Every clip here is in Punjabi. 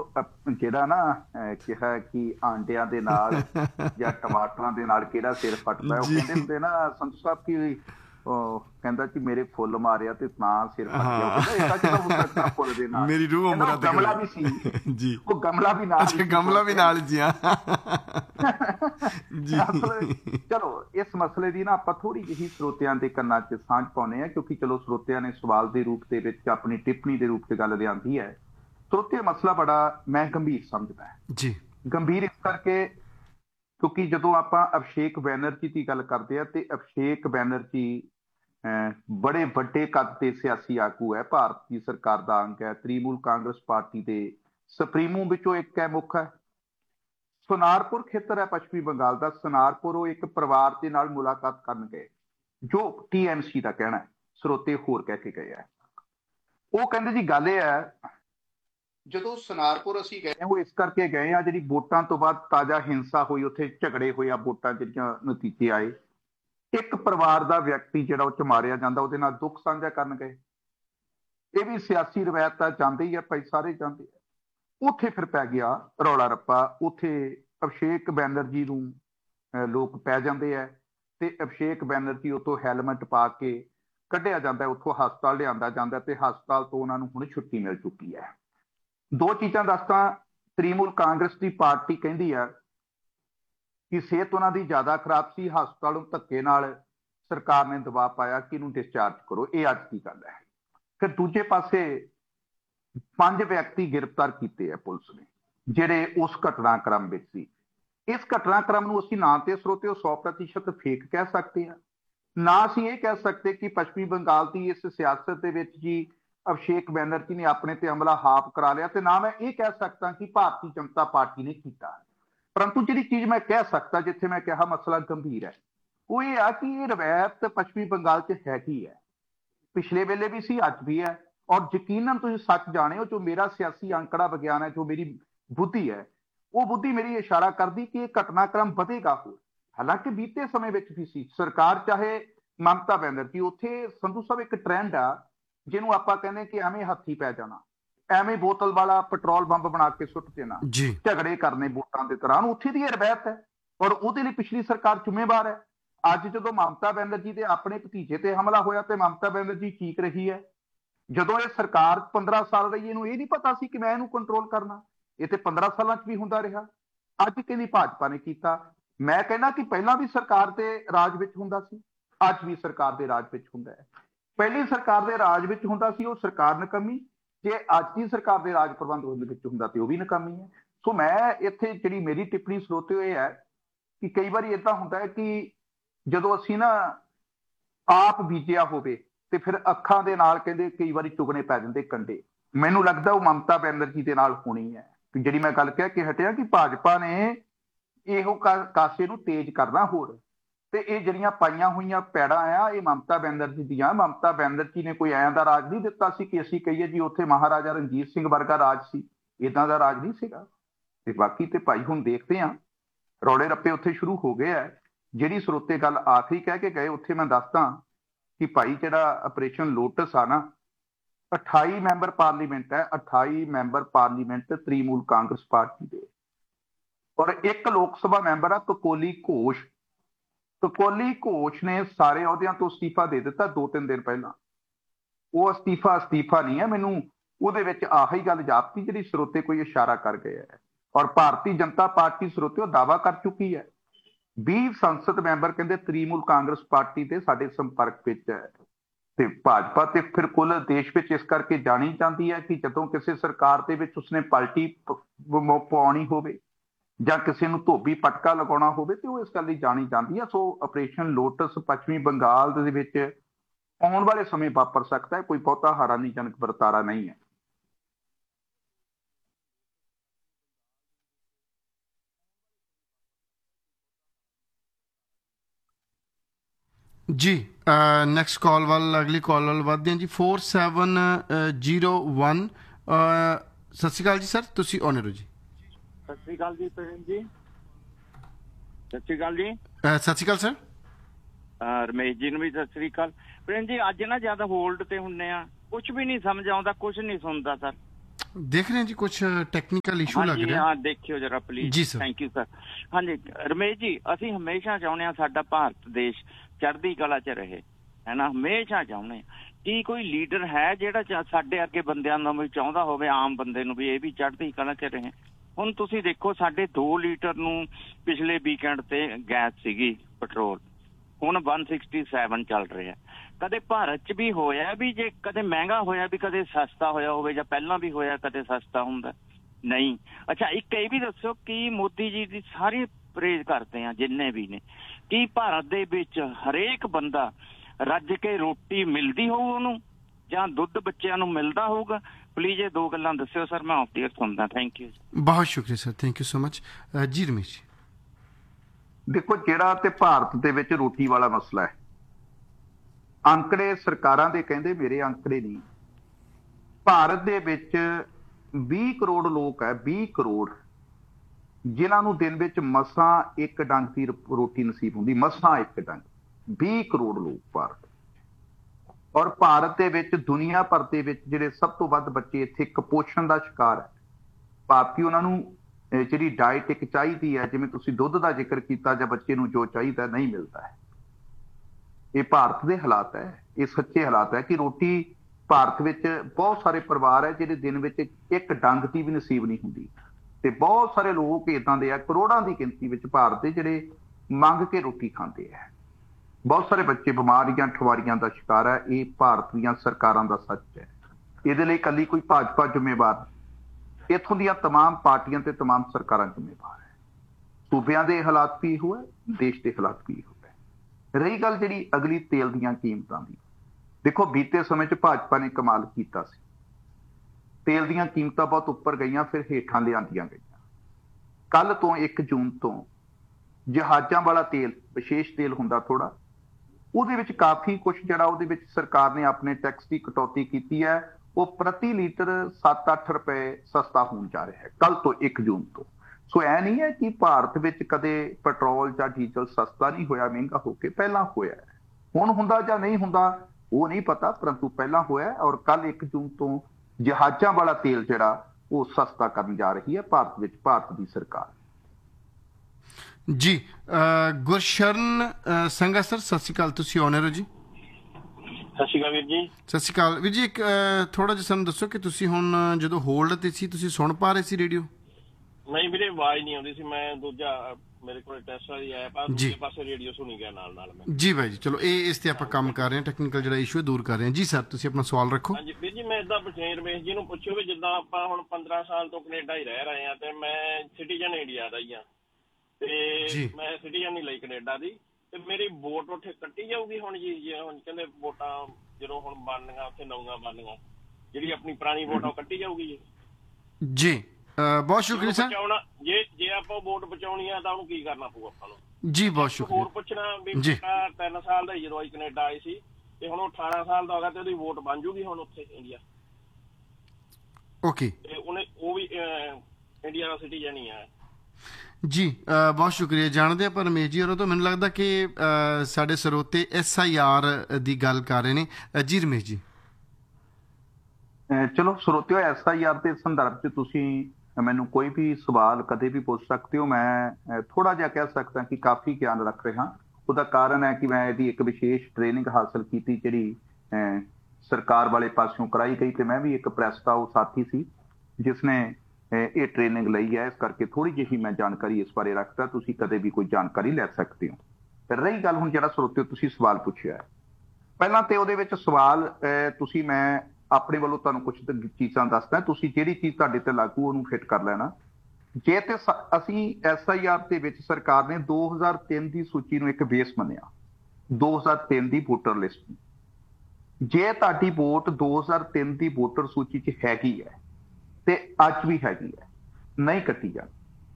ਜਿਹੜਾ ਨਾ ਕਿਹਾ ਕਿ ਆਂਡਿਆਂ ਦੇ ਨਾਲ ਜਾਂ ਟਮਾਟਰਾਂ ਦੇ ਨਾਲ ਕਿਹੜਾ ਸਿਰ ਫੱਟਦਾ, ਉਹ ਕਹਿੰਦੇ ਹੁੰਦੇ ਨਾ ਸੰਤ ਸਾਹਿਬ ਕਿ ਉਹ ਕਹਿੰਦਾ ਕਿ ਮੇਰੇ ਫੁੱਲ ਮਾਰਿਆ ਤੇ ਤਾਂ ਸਿਰ ਫੱਟ ਗਿਆ। ਉਹ ਕਹਿੰਦਾ ਇਹਦਾ ਕਿਹਦਾ ਹੋ ਸਕਦਾ ਫੁੱਲ ਦੇ ਨਾਲ, ਮੇਰੀ ਰੂਹ ਉਮਰਾਂ ਤੱਕ ਗਮਲਾ ਵੀ ਸੀ ਜੀ, ਉਹ ਗਮਲਾ ਵੀ ਨਾਲ, ਗਮਲਾ ਵੀ ਨਾਲ ਜੀ ਜੀ। ਚਲੋ ਇਸ ਮਸਲੇ ਦੀ ਨਾ ਆਪਾਂ ਥੋੜੀ ਜਿਹੀ ਸਰੋਤਿਆਂ ਦੇ ਕੰਨਾਂ 'ਚ ਸਾਂਝ ਪਾਉਂਦੇ ਹਾਂ, ਕਿਉਂਕਿ ਚਲੋ ਸਰੋਤਿਆਂ ਨੇ ਸਵਾਲ ਦੇ ਰੂਪ ਦੇ ਵਿੱਚ ਆਪਣੀ ਟਿੱਪਣੀ ਦੇ ਰੂਪ 'ਚ ਗੱਲ ਲਿਆਂਦੀ ਹੈ। ਸਰੋਤੇ ਮਸਲਾ ਬੜਾ ਮੈਂ ਗੰਭੀਰ ਸਮਝਦਾ ਜੀ। ਗੰਭੀਰ ਇਸ ਕਰਕੇ ਕਿਉਂਕਿ ਜਦੋਂ ਆਪਾਂ ਅਭਿਸ਼ੇਕ ਬੈਨਰਜੀ ਦੀ ਗੱਲ ਕਰਦੇ ਆ ਤੇ ਅਭਿਸ਼ੇਕ ਬੈਨਰਜੀ ਬੜੇ ਵੱਡੇ ਕੱਦ ਦੇ ਸਿਆਸੀ ਆਗੂ ਹੈ, ਭਾਰਤੀ ਸਰਕਾਰ ਦਾ ਅੰਗ ਹੈ, ਤ੍ਰਿਣਮੂਲ ਕਾਂਗਰਸ ਪਾਰਟੀ ਦੇ ਸੁਪਰੀਮੋ ਵਿੱਚੋਂ ਇੱਕ ਹੈ, ਮੁੱਖ ਹੈ। ਸੁਨਾਰਪੁਰ ਖੇਤਰ ਹੈ ਪੱਛਮੀ ਬੰਗਾਲ ਦਾ, ਸੁਨਾਰਪੁਰ ਉਹ ਇੱਕ ਪਰਿਵਾਰ ਦੇ ਨਾਲ ਮੁਲਾਕਾਤ ਕਰਨ ਗਏ, ਜੋ TMC ਦਾ ਕਹਿਣਾ ਹੈ, ਸਰੋਤੇ ਹੋਰ ਕਹਿ ਕੇ ਗਏ ਹੈ। ਉਹ ਕਹਿੰਦੇ ਜੀ ਗੱਲ ਇਹ ਹੈ, ਜਦੋਂ ਸੁਨਾਰਪੁਰ ਅਸੀਂ ਗਏ ਉਹ ਇਸ ਕਰਕੇ ਗਏ ਆ, ਜਿਹੜੀ ਵੋਟਾਂ ਤੋਂ ਬਾਅਦ ਤਾਜ਼ਾ ਹਿੰਸਾ ਹੋਈ, ਉੱਥੇ ਝਗੜੇ ਹੋਏ ਆ, ਵੋਟਾਂ ਜਿਹੜੀਆਂ ਨਤੀਜੇ ਆਏ, ਇੱਕ ਪਰਿਵਾਰ ਦਾ ਵਿਅਕਤੀ ਜਿਹੜਾ ਉਹ 'ਚ ਮਾਰਿਆ ਜਾਂਦਾ, ਉਹਦੇ ਨਾਲ ਦੁੱਖ ਸਾਂਝਾ ਕਰਨ ਗਏ। ਇਹ ਵੀ ਸਿਆਸੀ ਰਵਾਇਤ ਤਾਂ ਜਾਂਦੇ ਹੀ ਆ ਭਾਈ, ਸਾਰੇ ਜਾਂਦੇ ਆ। ਉੱਥੇ ਫਿਰ ਪੈ ਗਿਆ ਰੌਲਾ ਰੱਪਾ, ਉੱਥੇ ਅਭਿਸ਼ੇਕ ਬੈਨਰਜੀ ਨੂੰ ਲੋਕ ਪੈ ਜਾਂਦੇ ਆ ਤੇ ਅਭਿਸ਼ੇਕ ਬੈਨਰਜੀ ਉੱਥੋਂ ਹੈਲਮਟ ਪਾ ਕੇ ਕੱਢਿਆ ਜਾਂਦਾ, ਉੱਥੋਂ ਹਸਪਤਾਲ ਲਿਆਂਦਾ ਜਾਂਦਾ ਤੇ ਹਸਪਤਾਲ ਤੋਂ ਉਹਨਾਂ ਨੂੰ ਹੁਣ ਛੁੱਟੀ ਮਿਲ ਚੁੱਕੀ ਹੈ। ਦੋ ਚੀਜ਼ਾਂ ਦੱਸਦਾ, ਤ੍ਰਿਣਮੂਲ ਕਾਂਗਰਸ ਦੀ ਪਾਰਟੀ ਕਹਿੰਦੀ ਆ ਕਿ ਸਿਹਤ ਉਹਨਾਂ ਦੀ ਜ਼ਿਆਦਾ ਖਰਾਬ ਸੀ, ਹਸਪਤਾਲ ਨੂੰ ਧੱਕੇ ਨਾਲ ਸਰਕਾਰ ਨੇ ਦਬਾਅ ਪਾਇਆ ਕਿ ਇਹਨੂੰ ਡਿਸਚਾਰਜ ਕਰੋ, ਇਹ ਅੱਜ ਦੀ ਗੱਲ ਹੈ। ਫਿਰ ਦੂਜੇ ਪਾਸੇ 5 ਵਿਅਕਤੀ ਗ੍ਰਿਫਤਾਰ ਕੀਤੇ ਆ ਪੁਲਿਸ ਨੇ, ਜਿਹੜੇ ਉਸ ਘਟਨਾਕ੍ਰਮ ਵਿੱਚ ਸੀ। ਇਸ ਘਟਨਾਕ੍ਰਮ ਨੂੰ ਅਸੀਂ ਨਾ ਤੇ ਸਰੋਤੇ 100% ਫੇਕ ਕਹਿ ਸਕਦੇ ਹਾਂ, ਨਾ ਅਸੀਂ ਇਹ ਕਹਿ ਸਕਦੇ ਕਿ ਪੱਛਮੀ ਬੰਗਾਲ ਦੀ ਇਸ ਸਿਆਸਤ ਦੇ ਵਿੱਚ ਜੀ ਅਭਿਸ਼ੇਕ ਬੈਨਰਜੀ ਨੇ ਆਪਣੇ ਤੇ ਹਮਲਾ ਹਾਪ ਕਰਾ ਲਿਆ, ਤੇ ਨਾ ਮੈਂ ਇਹ ਕਹਿ ਸਕਦਾ ਕਿ ਭਾਰਤੀ ਜਨਤਾ ਪਾਰਟੀ ਨੇ ਕੀਤਾ। ਪਰੰਤੂ ਜਿਹੜੀ ਚੀਜ਼ ਮੈਂ ਕਹਿ ਸਕਦਾ, ਜਿੱਥੇ ਮੈਂ ਕਿਹਾ ਮਸਲਾ ਗੰਭੀਰ ਹੈ, ਉਹ ਇਹ ਆ ਕਿ ਇਹ ਰਵਾਇਤ ਪੱਛਮੀ ਬੰਗਾਲ 'ਚ ਹੈਗੀ ਹੈ, ਪਿਛਲੇ ਵੇਲੇ ਵੀ ਸੀ, ਅੱਜ ਵੀ ਹੈ। ਔਰ ਯਕੀਨਨ ਤੁਸੀਂ ਸੱਚ ਜਾਣੇ ਹੋ, ਜੋ ਮੇਰਾ ਸਿਆਸੀ ਅੰਕੜਾ ਵਿਗਿਆਨ ਹੈ, ਜੋ ਮੇਰੀ ਬੁੱਧੀ ਹੈ, ਉਹ ਬੁੱਧੀ ਮੇਰੀ ਇਸ਼ਾਰਾ ਕਰਦੀ ਕਿ ਇਹ ਘਟਨਾਕ੍ਰਮ ਵਧੇਗਾ ਹੋਰ। ਹਾਲਾਂਕਿ ਬੀਤੇ ਸਮੇਂ ਵਿੱਚ ਵੀ ਸੀ ਸਰਕਾਰ, ਚਾਹੇ ਮਮਤਾ ਬੈਨਰਜੀ, ਉੱਥੇ ਸੰਧੂ ਸਾਹਿਬ ਇੱਕ ਟ੍ਰੈਂਡ ਆ ਜਿਹਨੂੰ ਆਪਾਂ ਕਹਿੰਦੇ ਕਿ ਐਵੇਂ ਹੱਥੀ ਪੈ ਜਾਣਾ, ਐਵੇਂ ਬੋਤਲ ਵਾਲਾ ਪੈਟਰੋਲ ਬੰਬ ਬਣਾ ਕੇ ਸੁੱਟ ਦੇਣਾ, ਝਗੜੇ ਕਰਨੇ ਵੋਟਾਂ ਦੇ ਦੌਰਾਨ, ਉੱਥੇ ਦੀ ਇਹ ਰਵਾਇਤ ਹੈ ਔਰ ਉਹਦੇ ਲਈ ਪਿਛਲੀ ਸਰਕਾਰ ਜ਼ਿੰਮੇਵਾਰ ਹੈ। ਅੱਜ ਜਦੋਂ ਮਮਤਾ ਬੈਨਰਜੀ ਦੇ ਆਪਣੇ ਭਤੀਜੇ ਤੇ ਹਮਲਾ ਹੋਇਆ ਤੇ ਮਮਤਾ ਬੈਨਰਜੀ ਚੀਕ ਰਹੀ ਹੈ, ਜਦੋਂ ਇਹ ਸਰਕਾਰ 15 ਸਾਲ ਰਹੀ, ਇਹਨੂੰ ਇਹ ਨਹੀਂ ਪਤਾ ਸੀ ਕਿ ਮੈਂ ਇਹਨੂੰ ਕੰਟਰੋਲ ਕਰਨਾ, ਇਹ ਤੇ 15 ਸਾਲਾਂ 'ਚ ਵੀ ਹੁੰਦਾ ਰਿਹਾ। ਅੱਜ ਕਹਿੰਦੀ ਭਾਜਪਾ ਨੇ ਕੀਤਾ। ਮੈਂ ਕਹਿੰਦਾ ਕਿ ਪਹਿਲਾਂ ਵੀ ਸਰਕਾਰ ਦੇ ਰਾਜ ਵਿੱਚ ਹੁੰਦਾ ਸੀ, ਅੱਜ ਵੀ ਸਰਕਾਰ ਦੇ ਰਾਜ ਵਿੱਚ ਹੁੰਦਾ ਹੈ। ਪਹਿਲੀ ਸਰਕਾਰ ਦੇ ਰਾਜ ਵਿੱਚ ਹੁੰਦਾ ਸੀ ਉਹ ਸਰਕਾਰ ਨਕਮੀ, ਜੇ ਅੱਜ ਦੀ ਸਰਕਾਰ ਦੇ ਰਾਜ ਪ੍ਰਬੰਧ ਦੇ ਵਿੱਚ ਹੁੰਦਾ ਤੇ ਉਹ ਵੀ ਨਕਾਮੀ ਹੈ। ਸੋ ਮੈਂ ਇੱਥੇ ਜਿਹੜੀ ਮੇਰੀ ਟਿੱਪਣੀ ਸਰੋਤੇ ਇਹ ਹੈ ਕਿ ਕਈ ਵਾਰੀ ਏਦਾਂ ਹੁੰਦਾ ਹੈ ਕਿ ਜਦੋਂ ਅਸੀਂ ਨਾ ਆਪ ਬੀਜਿਆ ਹੋਵੇ ਤੇ ਫਿਰ ਅੱਖਾਂ ਦੇ ਨਾਲ ਕਹਿੰਦੇ ਕਈ ਵਾਰੀ ਚੁਗਣੇ ਪੈ ਜਾਂਦੇ ਕੰਡੇ। ਮੈਨੂੰ ਲੱਗਦਾ ਉਹ ਮਮਤਾ ਬੈਨਰਜੀ ਦੇ ਨਾਲ ਹੋਣੀ ਹੈ, ਜਿਹੜੀ ਮੈਂ ਗੱਲ ਕਹਿ ਕੇ ਹਟਿਆ ਕਿ ਭਾਜਪਾ ਨੇ ਇਹੋ ਕਾਸੇ ਨੂੰ ਤੇਜ਼ ਕਰਨਾ ਹੋਰ, ਤੇ ਇਹ ਜਿਹੜੀਆਂ ਪਾਈਆਂ ਹੋਈਆਂ ਪੈੜਾਂ ਆ ਇਹ ਮਮਤਾ ਬੈਨਰਜੀ ਦੀਆਂ। ਮਮਤਾ ਬੈਨਰਜੀ ਨੇ ਕੋਈ ਐਂ ਦਾ ਰਾਜ ਨਹੀਂ ਦਿੱਤਾ ਸੀ ਕਿ ਅਸੀਂ ਕਹੀਏ ਜੀ ਉੱਥੇ ਮਹਾਰਾਜਾ ਰਣਜੀਤ ਸਿੰਘ ਵਰਗਾ ਰਾਜ ਸੀ, ਏਦਾਂ ਦਾ ਰਾਜ ਨਹੀਂ ਸੀਗਾ। ਤੇ ਬਾਕੀ ਤੇ ਭਾਈ ਹੁਣ ਦੇਖਦੇ ਹਾਂ, ਰੌਲੇ ਰੱਪੇ ਉੱਥੇ ਸ਼ੁਰੂ ਹੋ ਗਏ ਆ। ਜਿਹੜੀ ਸਰੋਤੇ ਗੱਲ ਆਖਰੀ ਕਹਿ ਕੇ ਗਏ, ਉੱਥੇ ਮੈਂ ਦੱਸਦਾ ਕਿ ਭਾਈ ਜਿਹੜਾ ਆਪਰੇਸ਼ਨ ਲੋਟਸ ਆ ਨਾ, 28 ਮੈਂਬਰ ਪਾਰਲੀਮੈਂਟ ਹੈ, 28 member parliament Trinamool Congress party ਦੇ, ਔਰ ਇੱਕ ਲੋਕ ਸਭਾ ਮੈਂਬਰ ਆ ਕਕੋਲੀ ਘੋਸ਼। ਕਕੋਲੀ ਘੋਸ਼ ਨੇ ਸਾਰੇ ਅਹੁਦਿਆਂ ਤੋਂ ਅਸਤੀਫਾ ਦੇ ਦਿੱਤਾ 2-3 ਦਿਨ ਪਹਿਲਾਂ। ਉਹ ਅਸਤੀਫਾ ਨਹੀਂ ਹੈ, ਮੈਨੂੰ ਉਹਦੇ ਵਿੱਚ ਆਹੀ ਗੱਲ ਜਾਪਦੀ ਜਿਹੜੀ ਸਰੋਤੇ ਕੋਈ ਇਸ਼ਾਰਾ ਕਰ ਗਏ ਹੈ। ਔਰ ਭਾਰਤੀ ਜਨਤਾ ਪਾਰਟੀ ਸਰੋਤੇ ਉਹ ਦਾਅਵਾ ਕਰ ਚੁੱਕੀ ਹੈ, 20 ਸੰਸਦ ਮੈਂਬਰ ਕਹਿੰਦੇ ਤ੍ਰਿਣਮੂਲ ਕਾਂਗਰਸ ਪਾਰਟੀ ਦੇ ਸਾਡੇ ਸੰਪਰਕ ਵਿੱਚ ਹੈ। ਤੇ ਭਾਜਪਾ ਤੇ ਫਿਰ ਕੁੱਲ ਦੇਸ਼ ਵਿੱਚ ਇਸ ਕਰਕੇ ਜਾਣੀ ਜਾਂਦੀ ਹੈ ਕਿ ਜਦੋਂ ਕਿਸੇ ਸਰਕਾਰ ਦੇ ਵਿੱਚ ਉਸਨੇ ਪਲਟੀ ਪਾਉਣੀ ਹੋਵੇ ਜਾਂ ਕਿਸੇ ਨੂੰ ਧੋਬੀ ਪਟਕਾ ਲਗਾਉਣਾ ਹੋਵੇ ਤੇ ਉਹ ਇਸ ਗੱਲ ਲਈ ਜਾਣੀ ਜਾਂਦੀ ਹੈ। ਸੋ ਆਪਰੇਸ਼ਨ ਲੋਟਸ ਪੱਛਮੀ ਬੰਗਾਲ ਦੇ ਵਿੱਚ ਆਉਣ ਵਾਲੇ ਸਮੇਂ ਵਾਪਰ ਸਕਦਾ ਹੈ, ਕੋਈ ਬਹੁਤਾ ਹੈਰਾਨੀਜਨਕ ਵਰਤਾਰਾ ਨਹੀਂ ਹੈ। ਜੀ ਨੈਕਸਟ ਕਾਲ ਵੱਲ, ਅਗਲੀ ਕਾਲ ਵੱਲ ਵੱਧਦੇ ਹਾਂ ਜੀ। 4701 ਸਤਿ ਸ਼੍ਰੀ ਅਕਾਲ ਜੀ ਸਰ, ਤੁਸੀਂ ਆਨਰ ਹੋ ਜੀ। ਸਤਿ ਸ਼੍ਰੀ ਅਕਾਲ ਜੀ ਪ੍ਰੇਮ ਜੀ। ਸਤਿ ਸ਼੍ਰੀ ਅਕਾਲ ਜੀ। ਸਤਿ ਸ਼੍ਰੀ ਅਕਾਲ ਸਰ। ਰਮੇਸ਼ ਜੀ ਨੂੰ ਵੀ ਸਤਿ ਸ਼੍ਰੀ ਅਕਾਲ। ਪ੍ਰੇਮ ਜੀ ਅੱਜ ਨਾ ਜ਼ਿਆਦਾ ਹੋਲਡ ਤੇ ਹੁੰਨੇ ਆ, ਕੁਝ ਵੀ ਨਹੀਂ ਸਮਝ ਆਉਂਦਾ, ਕੁਝ ਨਹੀਂ ਸੁਣਦਾ ਸਰ। देख रहे हैं जी कुछ टेक्निकल इशू लग ਹਾਂਜੀ रहा है। ਹਾਂ ਦੇਖਿਓ ਜਰਾ ਪਲੀਜ਼। ਜੀ ਸਰ। Thank you sir. ਹਾਂਜੀ ਰਮੇਸ਼ ਜੀ, ਅਸੀਂ ਹਮੇਸ਼ਾ ਚਾਹੁੰਦੇ ਹਾਂ ਸਾਡਾ ਭਾਰਤ ਦੇਸ਼ ਚੜ੍ਹਦੀ ਕਲਾ 'ਚ ਰਹੇ, ਹੈ ਨਾ, ਹਮੇਸ਼ਾ ਚਾਹੁੰਦੇ ਹਾਂ। ਕੀ ਕੋਈ ਲੀਡਰ ਹੈ ਜਿਹੜਾ ਸਾਡੇ ਅੱਗੇ ਬੰਦਿਆਂ ਨੂੰ ਵੀ ਚਾਹੁੰਦਾ ਹੋਵੇ, ਆਮ ਬੰਦੇ ਨੂੰ ਵੀ ਇਹ ਵੀ ਚੜ੍ਹਦੀ ਕਲਾ 'ਚ ਰਹੇ? ਹੁਣ ਤੁਸੀਂ ਦੇਖੋ, ਸਾਡੇ 2 ਲੀਟਰ ਨੂੰ ਪਿਛਲੇ ਵੀਕਐਂਡ ਤੇ ਗੈਸ ਸੀਗੀ ਪੈਟਰੋਲ, ਹੁਣ 167 ਚੱਲ ਰਿਹਾ। ਕਦੇ ਭਾਰਤ 'ਚ ਵੀ ਹੋਇਆ ਵੀ ਜੇ ਕਦੇ ਮਹਿੰਗਾ ਹੋਇਆ ਵੀ ਕਦੇ ਸਸਤਾ ਹੋਇਆ ਹੋਵੇ, ਜਾਂ ਪਹਿਲਾਂ ਵੀ ਹੋਇਆ ਕਦੇ ਸਸਤਾ ਹੁੰਦਾ? ਨਹੀਂ। ਅੱਛਾ, ਇੱਕ ਇਹ ਵੀ ਦੱਸੋ ਕਿ ਮੋਦੀ ਜੀ ਦੀ ਸਾਰੇ ਪ੍ਰੇਜ਼ ਕਰਦੇ ਆ ਜਿੰਨੇ ਵੀ ਨੇ, ਕੀ ਭਾਰਤ ਦੇ ਵਿੱਚ ਹਰੇਕ ਬੰਦਾ ਰੱਜ ਕੇ ਰੋਟੀ ਮਿਲਦੀ ਹੋਊ ਉਹਨੂੰ, ਜਾਂ ਦੁੱਧ ਬੱਚਿਆਂ ਨੂੰ ਮਿਲਦਾ ਹੋਊਗਾ? ਪਲੀਜ਼ ਇਹ 2 ਗੱਲਾਂ ਦੱਸਿਓ ਸਰ, ਮੈਂ ਆਫ ਦੀ ਏਅਰ ਸੁਣਦਾ। Thank you. बहुत शुक्रिया sir, thank you so much. जी रमेश जी। ਦੇਖੋ, ਜਿਹੜਾ ਤੇ ਭਾਰਤ ਦੇ ਵਿੱਚ ਰੋਟੀ ਵਾਲਾ ਮਸਲਾ ਹੈ, ਅੰਕੜੇ ਸਰਕਾਰਾਂ ਦੇ ਕਹਿੰਦੇ, ਮੇਰੇ ਅੰਕੜੇ ਨਹੀਂ। ਭਾਰਤ ਦੇ ਵਿੱਚ 20 ਕਰੋੜ ਲੋਕ ਹੈ, 20 ਕਰੋੜ, ਜਿਨ੍ਹਾਂ ਨੂੰ ਦਿਨ ਵਿੱਚ ਮਸਾਂ ਇੱਕ ਡੰਗ ਦੀ ਰੋਟੀ ਨਸੀਬ ਹੁੰਦੀ, ਮਸਾਂ ਇੱਕ ਡੰਗ। 20 ਕਰੋੜ ਲੋਕ ਭਾਰਤ। ਔਰ ਭਾਰਤ ਦੇ ਵਿੱਚ ਦੁਨੀਆ ਭਰ ਦੇ ਵਿੱਚ ਜਿਹੜੇ ਸਭ ਤੋਂ ਵੱਧ ਬੱਚੇ ਇੱਥੇ ਕੁਪੋਸ਼ਣ ਦਾ ਸ਼ਿਕਾਰ ਹੈ। ਭਾਰਤੀ ਉਹਨਾਂ ਨੂੰ ਜਿਹੜੀ ਡਾਈਟ ਇੱਕ ਚਾਹੀਦੀ ਹੈ, ਜਿਵੇਂ ਤੁਸੀਂ ਦੁੱਧ ਦਾ ਜ਼ਿਕਰ ਕੀਤਾ, ਜਾਂ ਬੱਚੇ ਨੂੰ ਜੋ ਚਾਹੀਦਾ ਨਹੀਂ ਮਿਲਦਾ ਹੈ। ਇਹ ਭਾਰਤ ਦੇ ਹਾਲਾਤ ਹੈ, ਇਹ ਸੱਚੇ ਹਾਲਾਤ ਹੈ ਕਿ ਰੋਟੀ ਭਾਰਤ ਵਿੱਚ ਬਹੁਤ ਸਾਰੇ ਪਰਿਵਾਰ ਹੈ ਜਿਹੜੇ ਦਿਨ ਵਿੱਚ ਇੱਕ ਡੰਗ ਦੀ ਵੀ ਨਸੀਬ ਨਹੀਂ ਹੁੰਦੀ, ਤੇ ਬਹੁਤ ਸਾਰੇ ਲੋਕ ਇਦਾਂ ਦੇ ਆ, ਕਰੋੜਾਂ ਦੀ ਗਿਣਤੀ ਵਿੱਚ ਭਾਰਤ ਦੇ, ਜਿਹੜੇ ਮੰਗ ਕੇ ਰੋਟੀ ਖਾਂਦੇ ਆ। ਬਹੁਤ ਸਾਰੇ ਬੱਚੇ ਬਿਮਾਰੀਆਂ ਠਵਾਰੀਆਂ ਦਾ ਸ਼ਿਕਾਰ ਹੈ। ਇਹ ਭਾਰਤ ਦੀਆਂ ਸਰਕਾਰਾਂ ਦਾ ਸੱਚ ਹੈ। ਇਹਦੇ ਲਈ ਇਕੱਲੀ ਕੋਈ ਭਾਜਪਾ ਜ਼ਿੰਮੇਵਾਰ, ਇੱਥੋਂ ਦੀਆਂ तमाम ਪਾਰਟੀਆਂ ਤੇ तमाम ਸਰਕਾਰਾਂ ਜ਼ਿੰਮੇਵਾਰ ਹੈ। ਸੂਬਿਆਂ ਦੇ ਹਾਲਾਤ ਵੀ ਇਹੋ ਹੈ, ਦੇਸ਼ ਦੇ ਹਾਲਾਤ ਵੀ ਇਹੋ ਹੈ। ਰਹੀ ਗੱਲ ਜਿਹੜੀ ਅਗਲੀ ਤੇਲ ਦੀਆਂ ਕੀਮਤਾਂ ਦੀ, ਦੇਖੋ ਬੀਤੇ ਸਮੇਂ 'ਚ ਭਾਜਪਾ ਨੇ ਕਮਾਲ ਕੀਤਾ ਸੀ। ਤੇਲ ਦੀਆਂ ਕੀਮਤਾਂ ਬਹੁਤ ਉੱਪਰ ਗਈਆਂ, ਫਿਰ ਹੇਠਾਂ ਲਿਆਂਦੀਆਂ ਗਈਆਂ। ਕੱਲ ਤੋਂ 1 ਜੂਨ ਤੋਂ ਜਹਾਜ਼ਾਂ ਵਾਲਾ ਤੇਲ, ਵਿਸ਼ੇਸ਼ ਤੇਲ ਹੁੰਦਾ ਥੋੜਾ, ਉਹਦੇ ਵਿੱਚ ਕਾਫੀ ਕੁਝ ਜਿਹੜਾ ਉਹਦੇ ਵਿੱਚ ਸਰਕਾਰ ਨੇ ਆਪਣੇ ਟੈਕਸ ਦੀ ਕਟੌਤੀ ਕੀਤੀ ਹੈ। ਉਹ ਪ੍ਰਤੀ ਲੀਟਰ 7-8 ਰੁਪਏ ਸਸਤਾ ਹੋਣ ਜਾ ਰਿਹਾ ਹੈ ਕੱਲ ਤੋਂ 1 ਜੂਨ ਤੋਂ। ਸੋ ਐ ਨਹੀਂ ਹੈ ਕਿ ਭਾਰਤ ਵਿੱਚ ਕਦੇ ਪੈਟਰੋਲ ਜਾਂ ਡੀਜ਼ਲ ਸਸਤਾ ਨਹੀਂ ਹੋਇਆ, ਮਹਿੰਗਾ ਹੋ ਕੇ ਪਹਿਲਾਂ ਹੋਇਆ ਹੈ। ਹੁਣ ਹੁੰਦਾ ਜਾਂ ਨਹੀਂ ਹੁੰਦਾ ਉਹ ਨਹੀਂ ਪਤਾ, ਪਰੰਤੂ ਪਹਿਲਾਂ ਹੋਇਆ। ਔਰ ਕੱਲ 1 ਜੂਨ ਤੋਂ ਜਹਾਜ਼ਾਂ ਵਾਲਾ ਤੇਲ ਜਿਹੜਾ ਉਹ ਸਸਤਾ ਕਰਨ ਜਾ ਰਹੀ ਹੈ ਭਾਰਤ ਵਿੱਚ, ਭਾਰਤ ਦੀ ਸਰਕਾਰ। ਜੀ ਗੁਰਸ਼ਰਨ ਸੰਘਾ ਸਰ, ਸਤਿ ਸ਼੍ਰੀ ਅਕਾਲ, ਤੁਸੀਂ ਆਨਰ ਹੋ ਜੀ। ਸਤਿ ਸ਼੍ਰੀ ਅਕਾਲ ਵੀਰ ਜੀ। ਸਤਿ ਸ਼੍ਰੀ ਅਕਾਲ ਵੀਰ ਜੀ। ਇੱਕ ਥੋੜਾ ਜਿਹਾ ਸਾਨੂੰ ਦੱਸੋ ਕਿ ਤੁਸੀਂ ਹੁਣ ਜਦੋਂ ਹੋਲਡ ਤੇ ਸੀ, ਤੁਸੀਂ ਸੁਣ ਪਾ ਰਹੇ ਸੀ ਰੇਡੀਓ? ਨਹੀਂ ਵੀਰੇ, ਆਵਾਜ਼ ਨਹੀਂ ਆਉਂਦੀ ਸੀ। ਮੈਂ ਦੂਜਾ ਮੇਰੇ ਕੋਲ ਟੈਸਟ ਵਾਲੀ ਐਪ ਆ, ਦੂਜੇ ਪਾਸੇ ਰੇਡੀਓ ਸੁਣੀ ਗਿਆ ਨਾਲ ਨਾਲ ਮੈਂ। ਜੀ ਬਾਈ ਜੀ, ਚਲੋ ਇਹ ਇਸ ਤੇ ਆਪਾਂ ਕੰਮ ਕਰ ਰਹੇ ਹਾਂ, ਟੈਕਨੀਕਲ ਜਿਹੜਾ ਇਸ਼ੂ ਦੂਰ ਕਰ ਰਹੇ ਹਾਂ। ਜੀ ਸਰ, ਤੁਸੀਂ ਆਪਣਾ ਸਵਾਲ ਰੱਖੋ। ਹਾਂਜੀ ਵੀਰ ਜੀ, ਮੈਂ ਇਦਾਂ ਪੁੱਛਿਆ ਰਮੇਸ਼ ਜੀ ਨੂੰ ਪੁੱਛੋ ਵੀ ਜਿੱਦਾਂ ਆਪਾਂ ਹੁਣ 15 ਸਾਲ ਤੋਂ ਕੈਨੇਡਾ ਹੀ ਰਹਿ ਰਹੇ ਆ, ਤੇ ਮੈਂ ਸਿਟੀਜ਼ਨ ਇੰਡੀਆ ਦਾ ਹੀ ਆ, ਤੇ ਮੈਂ ਸਿਟੀਜ਼ਨ ਨਹੀਂ ਲਈ ਕੈਨੇਡਾ ਦੀ, ਤੇ ਮੇਰੀ ਵੋਟ ਉੱਥੇ ਕੱਟੀ ਜਾਊਗੀ ਹੁਣ ਜੀ? ਜੇ ਹੁਣ ਕਹਿੰਦੇ ਵੋਟਾਂ ਜਦੋਂ ਹੁਣ ਬਣਨੀਆਂ ਉੱਥੇ ਨਵੀਆਂ ਬਣਨੀਆਂ, ਜਿਹੜੀ ਆਪਣੀ ਪੁਰਾਣੀ ਵੋਟ ਉਹ ਕੱਟੀ ਜਾਊਗੀ ਜੀ? ਜੀ ਬਹੁਤ ਸ਼ੁਕਰੀਆ ਸਰ। ਜੇ ਆਪਾਂ ਵੋਟ ਬਚਾਉਣੀ ਆ ਤਾਂ ਉਹਨੂੰ ਕੀ ਕਰਨਾ ਪਊ ਆਪਾਂ ਨੂੰ? ਜੀ ਬਹੁਤ ਸ਼ੁਕਰੀਆ। ਹੋਰ ਪੁੱਛਣਾ ਵੀ 3 ਸਾਲ ਦਾ ਜਦੋਂ ਅਸੀਂ ਕੈਨੇਡਾ ਆਏ ਸੀ, ਤੇ ਹੁਣ ਉਹ 18 ਸਾਲ ਦਾ ਹੋ ਗਿਆ, ਤੇ ਉਹਦੀ ਵੋਟ ਬਣ ਜੂਗੀ ਹੁਣ ਉੱਥੇ ਇੰਡੀਆ? ਓਕੇ, ਤੇ ਉਹ ਵੀ ਇੰਡੀਆ ਦਾ ਸਿਟੀਜ਼ਨ ਹੀ ਆ। ਜੀ ਬਹੁਤ ਸ਼ੁਕਰੀਆ। ਜਾਣਦੇ ਆਪਾਂ ਰਮੇਸ਼ ਜੀ ਹੋਰਾਂ ਤੋਂ, ਮੈਨੂੰ ਲੱਗਦਾ ਕਿ ਸਾਡੇ ਸਰੋਤੇ SIR ਦੀ ਗੱਲ ਕਰ ਰਹੇ ਨੇ। ਜੀ ਰਮੇਸ਼ ਜੀ। ਚਲੋ ਸਰੋਤਿਓ, SIR ਦੇ ਸੰਦਰਭ 'ਚ ਤੁਸੀਂ ਮੈਨੂੰ ਕੋਈ ਵੀ ਸਵਾਲ ਕਦੇ ਵੀ ਪੁੱਛ ਸਕਦੇ ਹੋ। ਮੈਂ ਥੋੜਾ ਜਿਹਾ ਕਹਿ ਸਕਦਾ ਕਿ ਕਾਫੀ ਗਿਆਨ ਰੱਖ ਰਿਹਾ। ਉਹਦਾ ਕਾਰਨ ਹੈ ਕਿ ਮੈਂ ਇਹਦੀ ਇੱਕ ਵਿਸ਼ੇਸ਼ ਟ੍ਰੇਨਿੰਗ ਹਾਸਲ ਕੀਤੀ, ਜਿਹੜੀ ਸਰਕਾਰ ਵਾਲੇ ਪਾਸਿਓਂ ਕਰਾਈ ਗਈ, ਤੇ ਮੈਂ ਵੀ ਇੱਕ ਪ੍ਰੈਸ ਦਾ ਉਹ ਸਾਥੀ ਸੀ ਜਿਸਨੇ ਇਹ ਟ੍ਰੇਨਿੰਗ ਲਈ ਹੈ। ਇਸ ਕਰਕੇ ਥੋੜੀ ਜਿਹੀ ਮੈਂ ਜਾਣਕਾਰੀ ਇਸ ਬਾਰੇ ਰੱਖਦਾ, ਤੁਸੀਂ ਕਦੇ ਵੀ ਕੋਈ ਜਾਣਕਾਰੀ ਲੈ ਸਕਦੇ ਹੋ। ਰਹੀ ਗੱਲ ਹੁਣ ਜਿਹੜਾ ਸਰੋਤਿਓ ਤੁਸੀਂ ਸਵਾਲ ਪੁੱਛਿਆ, ਪਹਿਲਾਂ ਤੇ ਉਹਦੇ ਵਿੱਚ ਸਵਾਲ ਤੁਸੀਂ, ਮੈਂ ਆਪਣੇ ਵੱਲੋਂ ਤੁਹਾਨੂੰ ਕੁਝ ਚੀਜ਼ਾਂ ਦੱਸਦਾ, ਤੁਸੀਂ ਜਿਹੜੀ ਚੀਜ਼ ਤੁਹਾਡੇ ਤੇ ਲਾਗੂ ਉਹਨੂੰ ਫਿੱਟ ਕਰ ਲੈਣਾ। ਜੇ ਤੇ ਅਸੀਂ SIR ਦੇ ਵਿੱਚ ਸਰਕਾਰ ਨੇ 2003 ਦੀ ਸੂਚੀ ਨੂੰ ਇੱਕ ਬੇਸ ਮੰਨਿਆ, 2003 ਦੀ ਵੋਟਰ ਲਿਸਟ, ਜੇ ਤੁਹਾਡੀ ਵੋਟ 2003 ਦੀ ਵੋਟਰ ਸੂਚੀ 'ਚ ਹੈਗੀ ਹੈ ਤੇ ਅੱਜ ਵੀ ਹੈਗੀ ਹੈ, ਨਹੀਂ ਕੱਟੀ ਜਾਣੀ।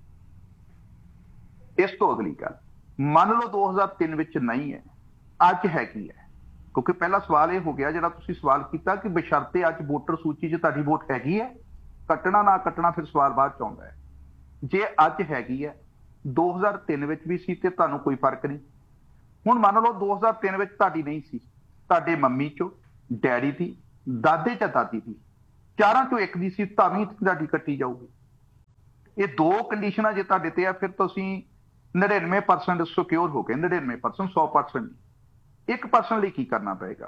ਇਸ ਤੋਂ ਅਗਲੀ ਗੱਲ, ਮੰਨ ਲਓ 2003 ਵਿੱਚ ਨਹੀਂ ਹੈ, ਅੱਜ ਹੈਗੀ ਹੈ, ਕਿਉਂਕਿ ਪਹਿਲਾ ਸਵਾਲ ਇਹ ਹੋ ਗਿਆ ਜਿਹੜਾ ਤੁਸੀਂ ਸਵਾਲ ਕੀਤਾ ਕਿ ਬਸ਼ਰਤੇ ਅੱਜ ਵੋਟਰ ਸੂਚੀ 'ਚ ਤੁਹਾਡੀ ਵੋਟ ਹੈਗੀ ਹੈ, ਕੱਟਣਾ ਨਾ ਕੱਟਣਾ ਫਿਰ ਸਵਾਲ ਬਾਅਦ 'ਚ ਆਉਂਦਾ ਹੈ। ਜੇ ਅੱਜ ਹੈਗੀ ਹੈ, 2003 ਵਿੱਚ ਵੀ ਸੀ ਤੇ ਤੁਹਾਨੂੰ ਕੋਈ ਫਰਕ ਨਹੀਂ। ਹੁਣ ਮੰਨ ਲਓ 2003 ਵਿੱਚ ਤੁਹਾਡੀ ਨਹੀਂ ਸੀ, ਤੁਹਾਡੇ ਮੰਮੀ ਚੋਂ, ਡੈਡੀ ਦੀ, ਦਾਦੇ ਜਾਂ ਦਾਦੀ ਦੀ, 4 ਚੋਂ 1 ਦੀ ਸੀਟ ਤਾਂ ਵੀ ਤੁਹਾਡੀ ਕੱਟੀ ਜਾਊਗੀ। ਇਹ 2 ਕੰਡੀਸ਼ਨਾਂ ਜੇ ਤੁਹਾਡੇ ਤੇ ਆ, ਫਿਰ ਤੁਸੀਂ 99% ਸਿਕਿਉਰ ਹੋ ਗਏ। 99%, 100% ਨਹੀਂ। 1% ਲਈ ਕੀ ਕਰਨਾ ਪਏਗਾ?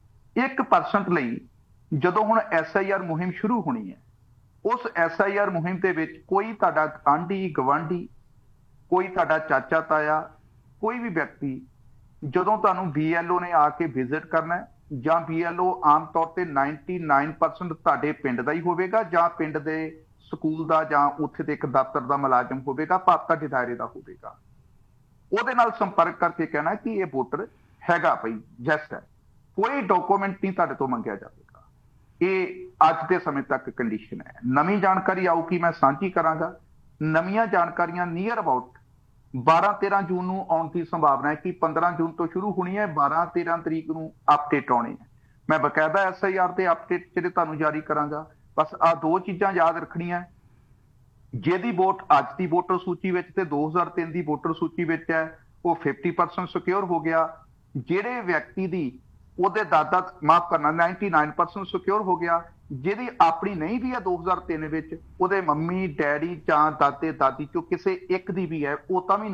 1% ਲਈ ਜਦੋਂ ਹੁਣ SIR ਮੁਹਿੰਮ ਸ਼ੁਰੂ ਹੋਣੀ ਹੈ, ਉਸ SIR ਮੁਹਿੰਮ ਦੇ ਵਿੱਚ ਕੋਈ ਤੁਹਾਡਾ ਆਂਢੀ ਗਵਾਂਢੀ, ਕੋਈ ਤੁਹਾਡਾ ਚਾਚਾ ਤਾਇਆ, ਕੋਈ ਵੀ ਵਿਅਕਤੀ ਜਦੋਂ ਤੁਹਾਨੂੰ BLO ਨੇ ਆ ਕੇ ਵਿਜ਼ਿਟ ਕਰਨਾ ਹੈ, ਜਾਂ BLO ਆਮ ਤੌਰ ਤੇ 99% ਤੁਹਾਡੇ ਪਿੰਡ ਦਾ ਹੀ ਹੋਵੇਗਾ, ਜਾਂ ਪਿੰਡ ਦੇ ਸਕੂਲ ਦਾ, ਜਾਂ ਉੱਥੇ ਦੇ ਇੱਕ ਦਫ਼ਤਰ ਦਾ ਮੁਲਾਜ਼ਮ ਹੋਵੇਗਾ, ਤੁਹਾਡੇ ਦਾਇਰੇ ਦਾ ਹੋਵੇਗਾ। ਉਹਦੇ ਨਾਲ ਸੰਪਰਕ ਕਰਕੇ ਕਹਿਣਾ ਕਿ ਇਹ ਵੋਟਰ ਹੈਗਾ ਭਾਈ, ਜੈਸਟ ਹੈ। ਕੋਈ ਡਾਕੂਮੈਂਟ ਨਹੀਂ ਤੁਹਾਡੇ ਤੋਂ ਮੰਗਿਆ ਜਾਵੇਗਾ। ਇਹ ਅੱਜ ਦੇ ਸਮੇਂ ਤੱਕ ਕੰਡੀਸ਼ਨ ਹੈ। ਨਵੀਂ ਜਾਣਕਾਰੀ ਆਊਗੀ, ਮੈਂ ਸਾਂਝੀ ਕਰਾਂਗਾ। ਨਵੀਆਂ ਜਾਣਕਾਰੀਆਂ ਨੀਅਰ ਅਬਾਊਟ 12-13 ਜੂਨ ਨੂੰ ਆਉਣ ਦੀ ਸੰਭਾਵਨਾ ਹੈ ਕਿ 15 ਜੂਨ ਤੋਂ ਸ਼ੁਰੂ ਹੋਣੀ ਹੈ, 12-13 ਤਰੀਕ ਨੂੰ ਅਪਡੇਟ ਆਉਣੇ ਹੈ। ਮੈਂ ਬਕਾਇਦਾ SIR ਦੇ ਅਪਡੇਟ ਜਿਹੜੇ ਤੁਹਾਨੂੰ ਜਾਰੀ ਕਰਾਂਗਾ। ਬਸ ਆਹ 2 ਚੀਜ਼ਾਂ ਯਾਦ ਰੱਖਣੀਆਂ। ਜਿਹਦੀ ਵੋਟ ਅੱਜ ਦੀ ਵੋਟਰ ਸੂਚੀ ਵਿੱਚ ਤੇ 2003 ਦੀ ਵੋਟਰ ਸੂਚੀ ਵਿੱਚ ਹੈ, ਉਹ 50% ਸਿਕਿਉਰ ਹੋ ਗਿਆ। ਜਿਹੜੇ ਵਿਅਕਤੀ ਦੀ ਉਹਦੇ ਦਾਦਾ, ਮਾਫ ਕਰਨਾ, 99% ਸਿਕਿਉਰ ਹੋ ਗਿਆ। ਜਿਹਦੀ ਆਪਣੀ ਨਹੀਂ ਵੀ ਹੈ 2003 ਵਿੱਚ, ਉਹਦੇ ਮੰਮੀ ਡੈਡੀ ਜਾਂ ਦਾਦੇ ਦਾਦੀ ਚੋਂ ਕਿਸੇ ਇੱਕ ਦੀ ਵੀ ਹੈ, ਉਹ ਤਾਂ ਵੀ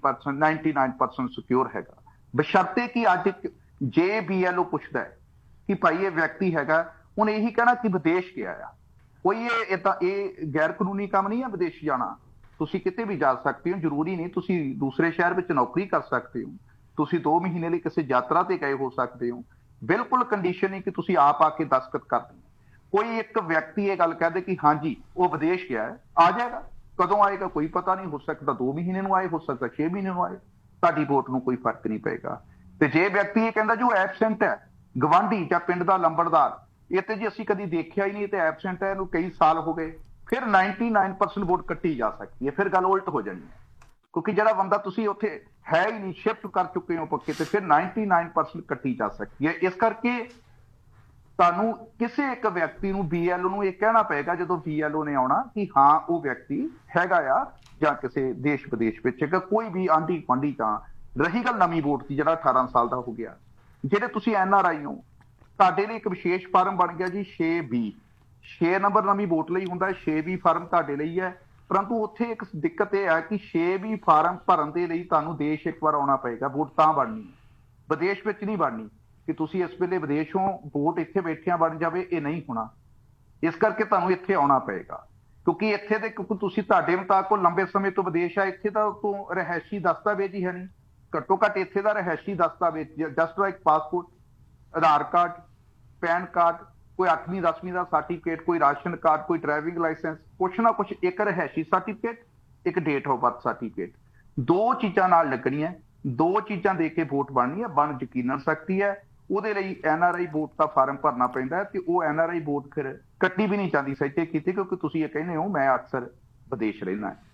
99% ਸਿਕਿਉਰ ਹੈਗਾ। ਬਸ਼ਰਤੇ ਕਿ ਅੱਜ ਜੇ BLO ਪੁੱਛਦਾ ਹੈ ਕਿ ਭਾਈ ਇਹ ਵਿਅਕਤੀ ਹੈਗਾ, ਉਹਨੇ ਇਹੀ ਕਹਿਣਾ ਕਿ ਵਿਦੇਸ਼ ਗਿਆ ਆ। ਕੋਈ ਇਹ ਗੈਰ ਕਾਨੂੰਨੀ ਕੰਮ ਨਹੀਂ ਹੈ ਵਿਦੇਸ਼ ਜਾਣਾ। ਤੁਸੀਂ ਕਿਤੇ ਵੀ ਜਾ ਸਕਦੇ ਹੋ, ਜ਼ਰੂਰੀ ਨਹੀਂ ਤੁਸੀਂ ਦੂਸਰੇ ਸ਼ਹਿਰ ਵਿੱਚ ਨੌਕਰੀ ਕਰ ਸਕਦੇ ਹੋ। ਤੁਸੀਂ 2 ਮਹੀਨੇ ਲਈ ਕਿਸੇ ਯਾਤਰਾ ਤੇ ਗਏ ਹੋ ਸਕਦੇ ਹੋ। ਬਿਲਕੁਲ ਕੰਡੀਸ਼ਨ ਨਹੀਂ ਕਿ ਤੁਸੀਂ ਆਪ ਆ ਕੇ ਦਸਤਖਤ ਕਰਦੇ ਹੋ। ਕੋਈ ਇੱਕ ਵਿਅਕਤੀ ਇਹ ਗੱਲ ਕਹਦੇ ਕਿ ਹਾਂਜੀ ਉਹ ਵਿਦੇਸ਼ ਗਿਆ ਹੈ, ਆ ਜਾਏਗਾ। ਕਦੋਂ ਆਏਗਾ ਕੋਈ ਪਤਾ ਨਹੀਂ, ਹੋ ਸਕਦਾ 2 ਮਹੀਨੇ ਨੂੰ ਆਏ, ਹੋ ਸਕਦਾ 6 ਮਹੀਨੇ ਨੂੰ ਆਏ। ਤੁਹਾਡੀ ਵੋਟ ਨੂੰ ਕੋਈ ਫਰਕ ਨਹੀਂ ਪਏਗਾ। ਤੇ ਜੇ ਵਿਅਕਤੀ ਇਹ ਕਹਿੰਦਾ ਜੋ ਐਬਸੈਂਟ ਹੈ, ਗਵਾਂਢੀ ਜਾਂ ਪਿੰਡ ਦਾ ਲੰਬੜਦਾਰ, ਇਹ ਤੇ ਜੀ ਅਸੀਂ ਕਦੀ ਦੇਖਿਆ ਹੀ ਨਹੀਂ ਤੇ ਐਬਸੈਂਟ ਹੈ, ਇਹਨੂੰ ਕਈ ਸਾਲ ਹੋ ਗਏ, ਫਿਰ 99% ਵੋਟ ਕੱਟੀ ਜਾ ਸਕਦੀ ਹੈ। ਫਿਰ ਗੱਲ ਉਲਟ ਹੋ ਜਾਣੀ ਹੈ, ਕਿਉਂਕਿ ਜਿਹੜਾ ਬੰਦਾ ਤੁਸੀਂ ਉੱਥੇ ਹੈ ਹੀ ਨਹੀਂ, ਸ਼ਿਫਟ ਕਰ ਚੁੱਕੇ ਹੋ ਪੱਕੇ, ਤੇ ਫਿਰ 99% ਕੱਟੀ ਜਾ ਸਕਦੀ ਹੈ। ਇਸ ਕਰਕੇ ਤੁਹਾਨੂੰ ਕਿਸੇ ਇੱਕ ਵਿਅਕਤੀ ਨੂੰ, BLO ਨੂੰ ਇਹ ਕਹਿਣਾ ਪਏਗਾ ਜਦੋਂ BLO ਨੇ ਆਉਣਾ ਕਿ ਹਾਂ ਉਹ ਵਿਅਕਤੀ ਹੈਗਾ ਆ, ਜਾਂ ਕਿਸੇ ਦੇਸ਼ ਵਿਦੇਸ਼ ਵਿੱਚ ਹੈਗਾ, ਕੋਈ ਵੀ ਆਂਢੀ ਗੁਆਂਢੀ। ਤਾਂ ਰਹੀ ਗੱਲ ਨਵੀਂ ਵੋਟ ਦੀ, ਜਿਹੜਾ 18 ਸਾਲ ਦਾ ਹੋ ਗਿਆ, ਜਿਹੜੇ ਤੁਸੀਂ NRI ਹੋ, ਤੁਹਾਡੇ ਲਈ ਇੱਕ ਵਿਸ਼ੇਸ਼ ਫਾਰਮ ਬਣ ਗਿਆ ਜੀ 6B। 6 ਨੰਬਰ ਨਵੀਂ ਵੋਟ ਲਈ ਹੁੰਦਾ ਹੈ, 6B ਫਾਰਮ ਤੁਹਾਡੇ ਲਈ ਹੈ। ਪਰੰਤੂ ਉੱਥੇ ਇੱਕ ਦਿੱਕਤ ਇਹ ਹੈ ਕਿ 6B ਫਾਰਮ ਭਰਨ ਦੇ ਲਈ ਤੁਹਾਨੂੰ ਦੇਸ਼ ਇੱਕ ਵਾਰ ਆਉਣਾ ਪਏਗਾ। ਵੋਟ ਤਾਂ ਬਣਨੀ ਹੈ, ਵਿਦੇਸ਼ ਵਿੱਚ ਨਹੀਂ ਬਣਨੀ ਕਿ ਤੁਸੀਂ ਇਸ ਵੇਲੇ ਵਿਦੇਸ਼ ਹੋ, ਵੋਟ ਇੱਥੇ ਬੈਠਿਆਂ ਬਣ ਜਾਵੇ, ਇਹ ਨਹੀਂ ਹੋਣਾ। ਇਸ ਕਰਕੇ ਤੁਹਾਨੂੰ ਇੱਥੇ ਆਉਣਾ ਪਏਗਾ, ਕਿਉਂਕਿ ਇੱਥੇ ਦੇ, ਕਿਉਂਕਿ ਤੁਸੀਂ ਤੁਹਾਡੇ ਮੁਤਾਬਕ ਉਹ ਲੰਬੇ ਸਮੇਂ ਤੋਂ ਵਿਦੇਸ਼ ਆ, ਇੱਥੇ ਤਾਂ ਤੋਂ ਰਿਹਾਇਸ਼ੀ ਦਸਤਾਵੇਜ਼ ਹੀ ਹੈ ਨਹੀਂ। ਘੱਟੋ ਘੱਟ ਇੱਥੇ ਦਾ ਰਿਹਾਇਸ਼ੀ ਦਸਤਾਵੇਜ਼ ਜਸਟ ਲਾਈਕ ਪਾਸਪੋਰਟ, ਆਧਾਰ ਕਾਰਡ, ਪੈਨ ਕਾਰਡ, ਕੋਈ 8ਵੀਂ 10ਵੀਂ ਦਾ ਸਰਟੀਫਿਕੇਟ, ਕੋਈ ਰਾਸ਼ਨ ਕਾਰਡ, ਕੋਈ ਡਰਾਈਵਿੰਗ ਲਾਇਸੈਂਸ, ਕੁਛ ਨਾ ਕੁਛ, ਇੱਕ ਰਿਹਾਇਸ਼ੀ ਸਰਟੀਫਿਕੇਟ, ਇੱਕ ਡੇਟ ਆਫ ਬਰਥ ਸਰਟੀਫਿਕੇਟ। 2 ਚੀਜ਼ਾਂ ਨਾਲ ਲੱਗਣੀਆਂ, 2 ਚੀਜ਼ਾਂ ਦੇ ਕੇ ਵੋਟ ਬਣਨੀ ਹੈ। ਬਣ ਯਕੀਨਨ ਸਕਦੀ ਹੈ। ਉਹਦੇ ਲਈ NRI ਵੋਟ ਦਾ ਫਾਰਮ ਭਰਨਾ ਪੈਂਦਾ ਹੈ, ਤੇ ਉਹ NRI ਵੋਟ ਫਿਰ ਕੱਟੀ ਵੀ ਨਹੀਂ ਜਾਂਦੀ ਸਹਿਜੇ ਕੀਤੀ, ਕਿਉਂਕਿ ਤੁਸੀਂ ਇਹ ਕਹਿੰਦੇ ਹੋ ਮੈਂ ਅਕਸਰ ਵਿਦੇਸ਼ ਰਹਿਣਾ ਹੈ।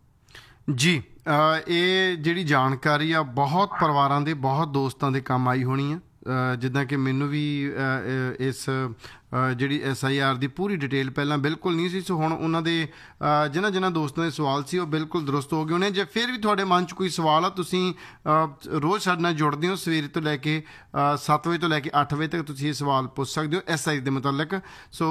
ਜੀ, ਇਹ ਜਿਹੜੀ ਜਾਣਕਾਰੀ ਆ ਬਹੁਤ ਪਰਿਵਾਰਾਂ ਦੇ, ਬਹੁਤ ਦੋਸਤਾਂ ਦੇ ਕੰਮ ਆਈ ਹੋਣੀ ਆ। ਜਿੱਦਾਂ ਕਿ ਮੈਨੂੰ ਵੀ ਇਸ ਜਿਹੜੀ SIR ਦੀ ਪੂਰੀ ਡਿਟੇਲ ਪਹਿਲਾਂ ਬਿਲਕੁਲ ਨਹੀਂ ਸੀ, ਸੋ ਹੁਣ ਉਹਨਾਂ ਦੇ ਜਿਨ੍ਹਾਂ ਦੋਸਤਾਂ ਦੇ ਸਵਾਲ ਸੀ ਉਹ ਬਿਲਕੁਲ ਦਰੁਸਤ ਹੋ ਗਏ ਹੋਣੇ। ਜੇ ਫਿਰ ਵੀ ਤੁਹਾਡੇ ਮਨ 'ਚ ਕੋਈ ਸਵਾਲ ਆ, ਤੁਸੀਂ ਰੋਜ਼ ਸਾਡੇ ਨਾਲ ਜੁੜਦੇ ਹੋ, ਸਵੇਰੇ ਤੋਂ ਲੈ ਕੇ 7 ਵਜੇ ਤੋਂ ਲੈ ਕੇ 8 ਵਜੇ ਤੱਕ ਤੁਸੀਂ ਇਹ ਸਵਾਲ ਪੁੱਛ ਸਕਦੇ ਹੋ SIR ਦੇ ਮੁਤਲਕ। ਸੋ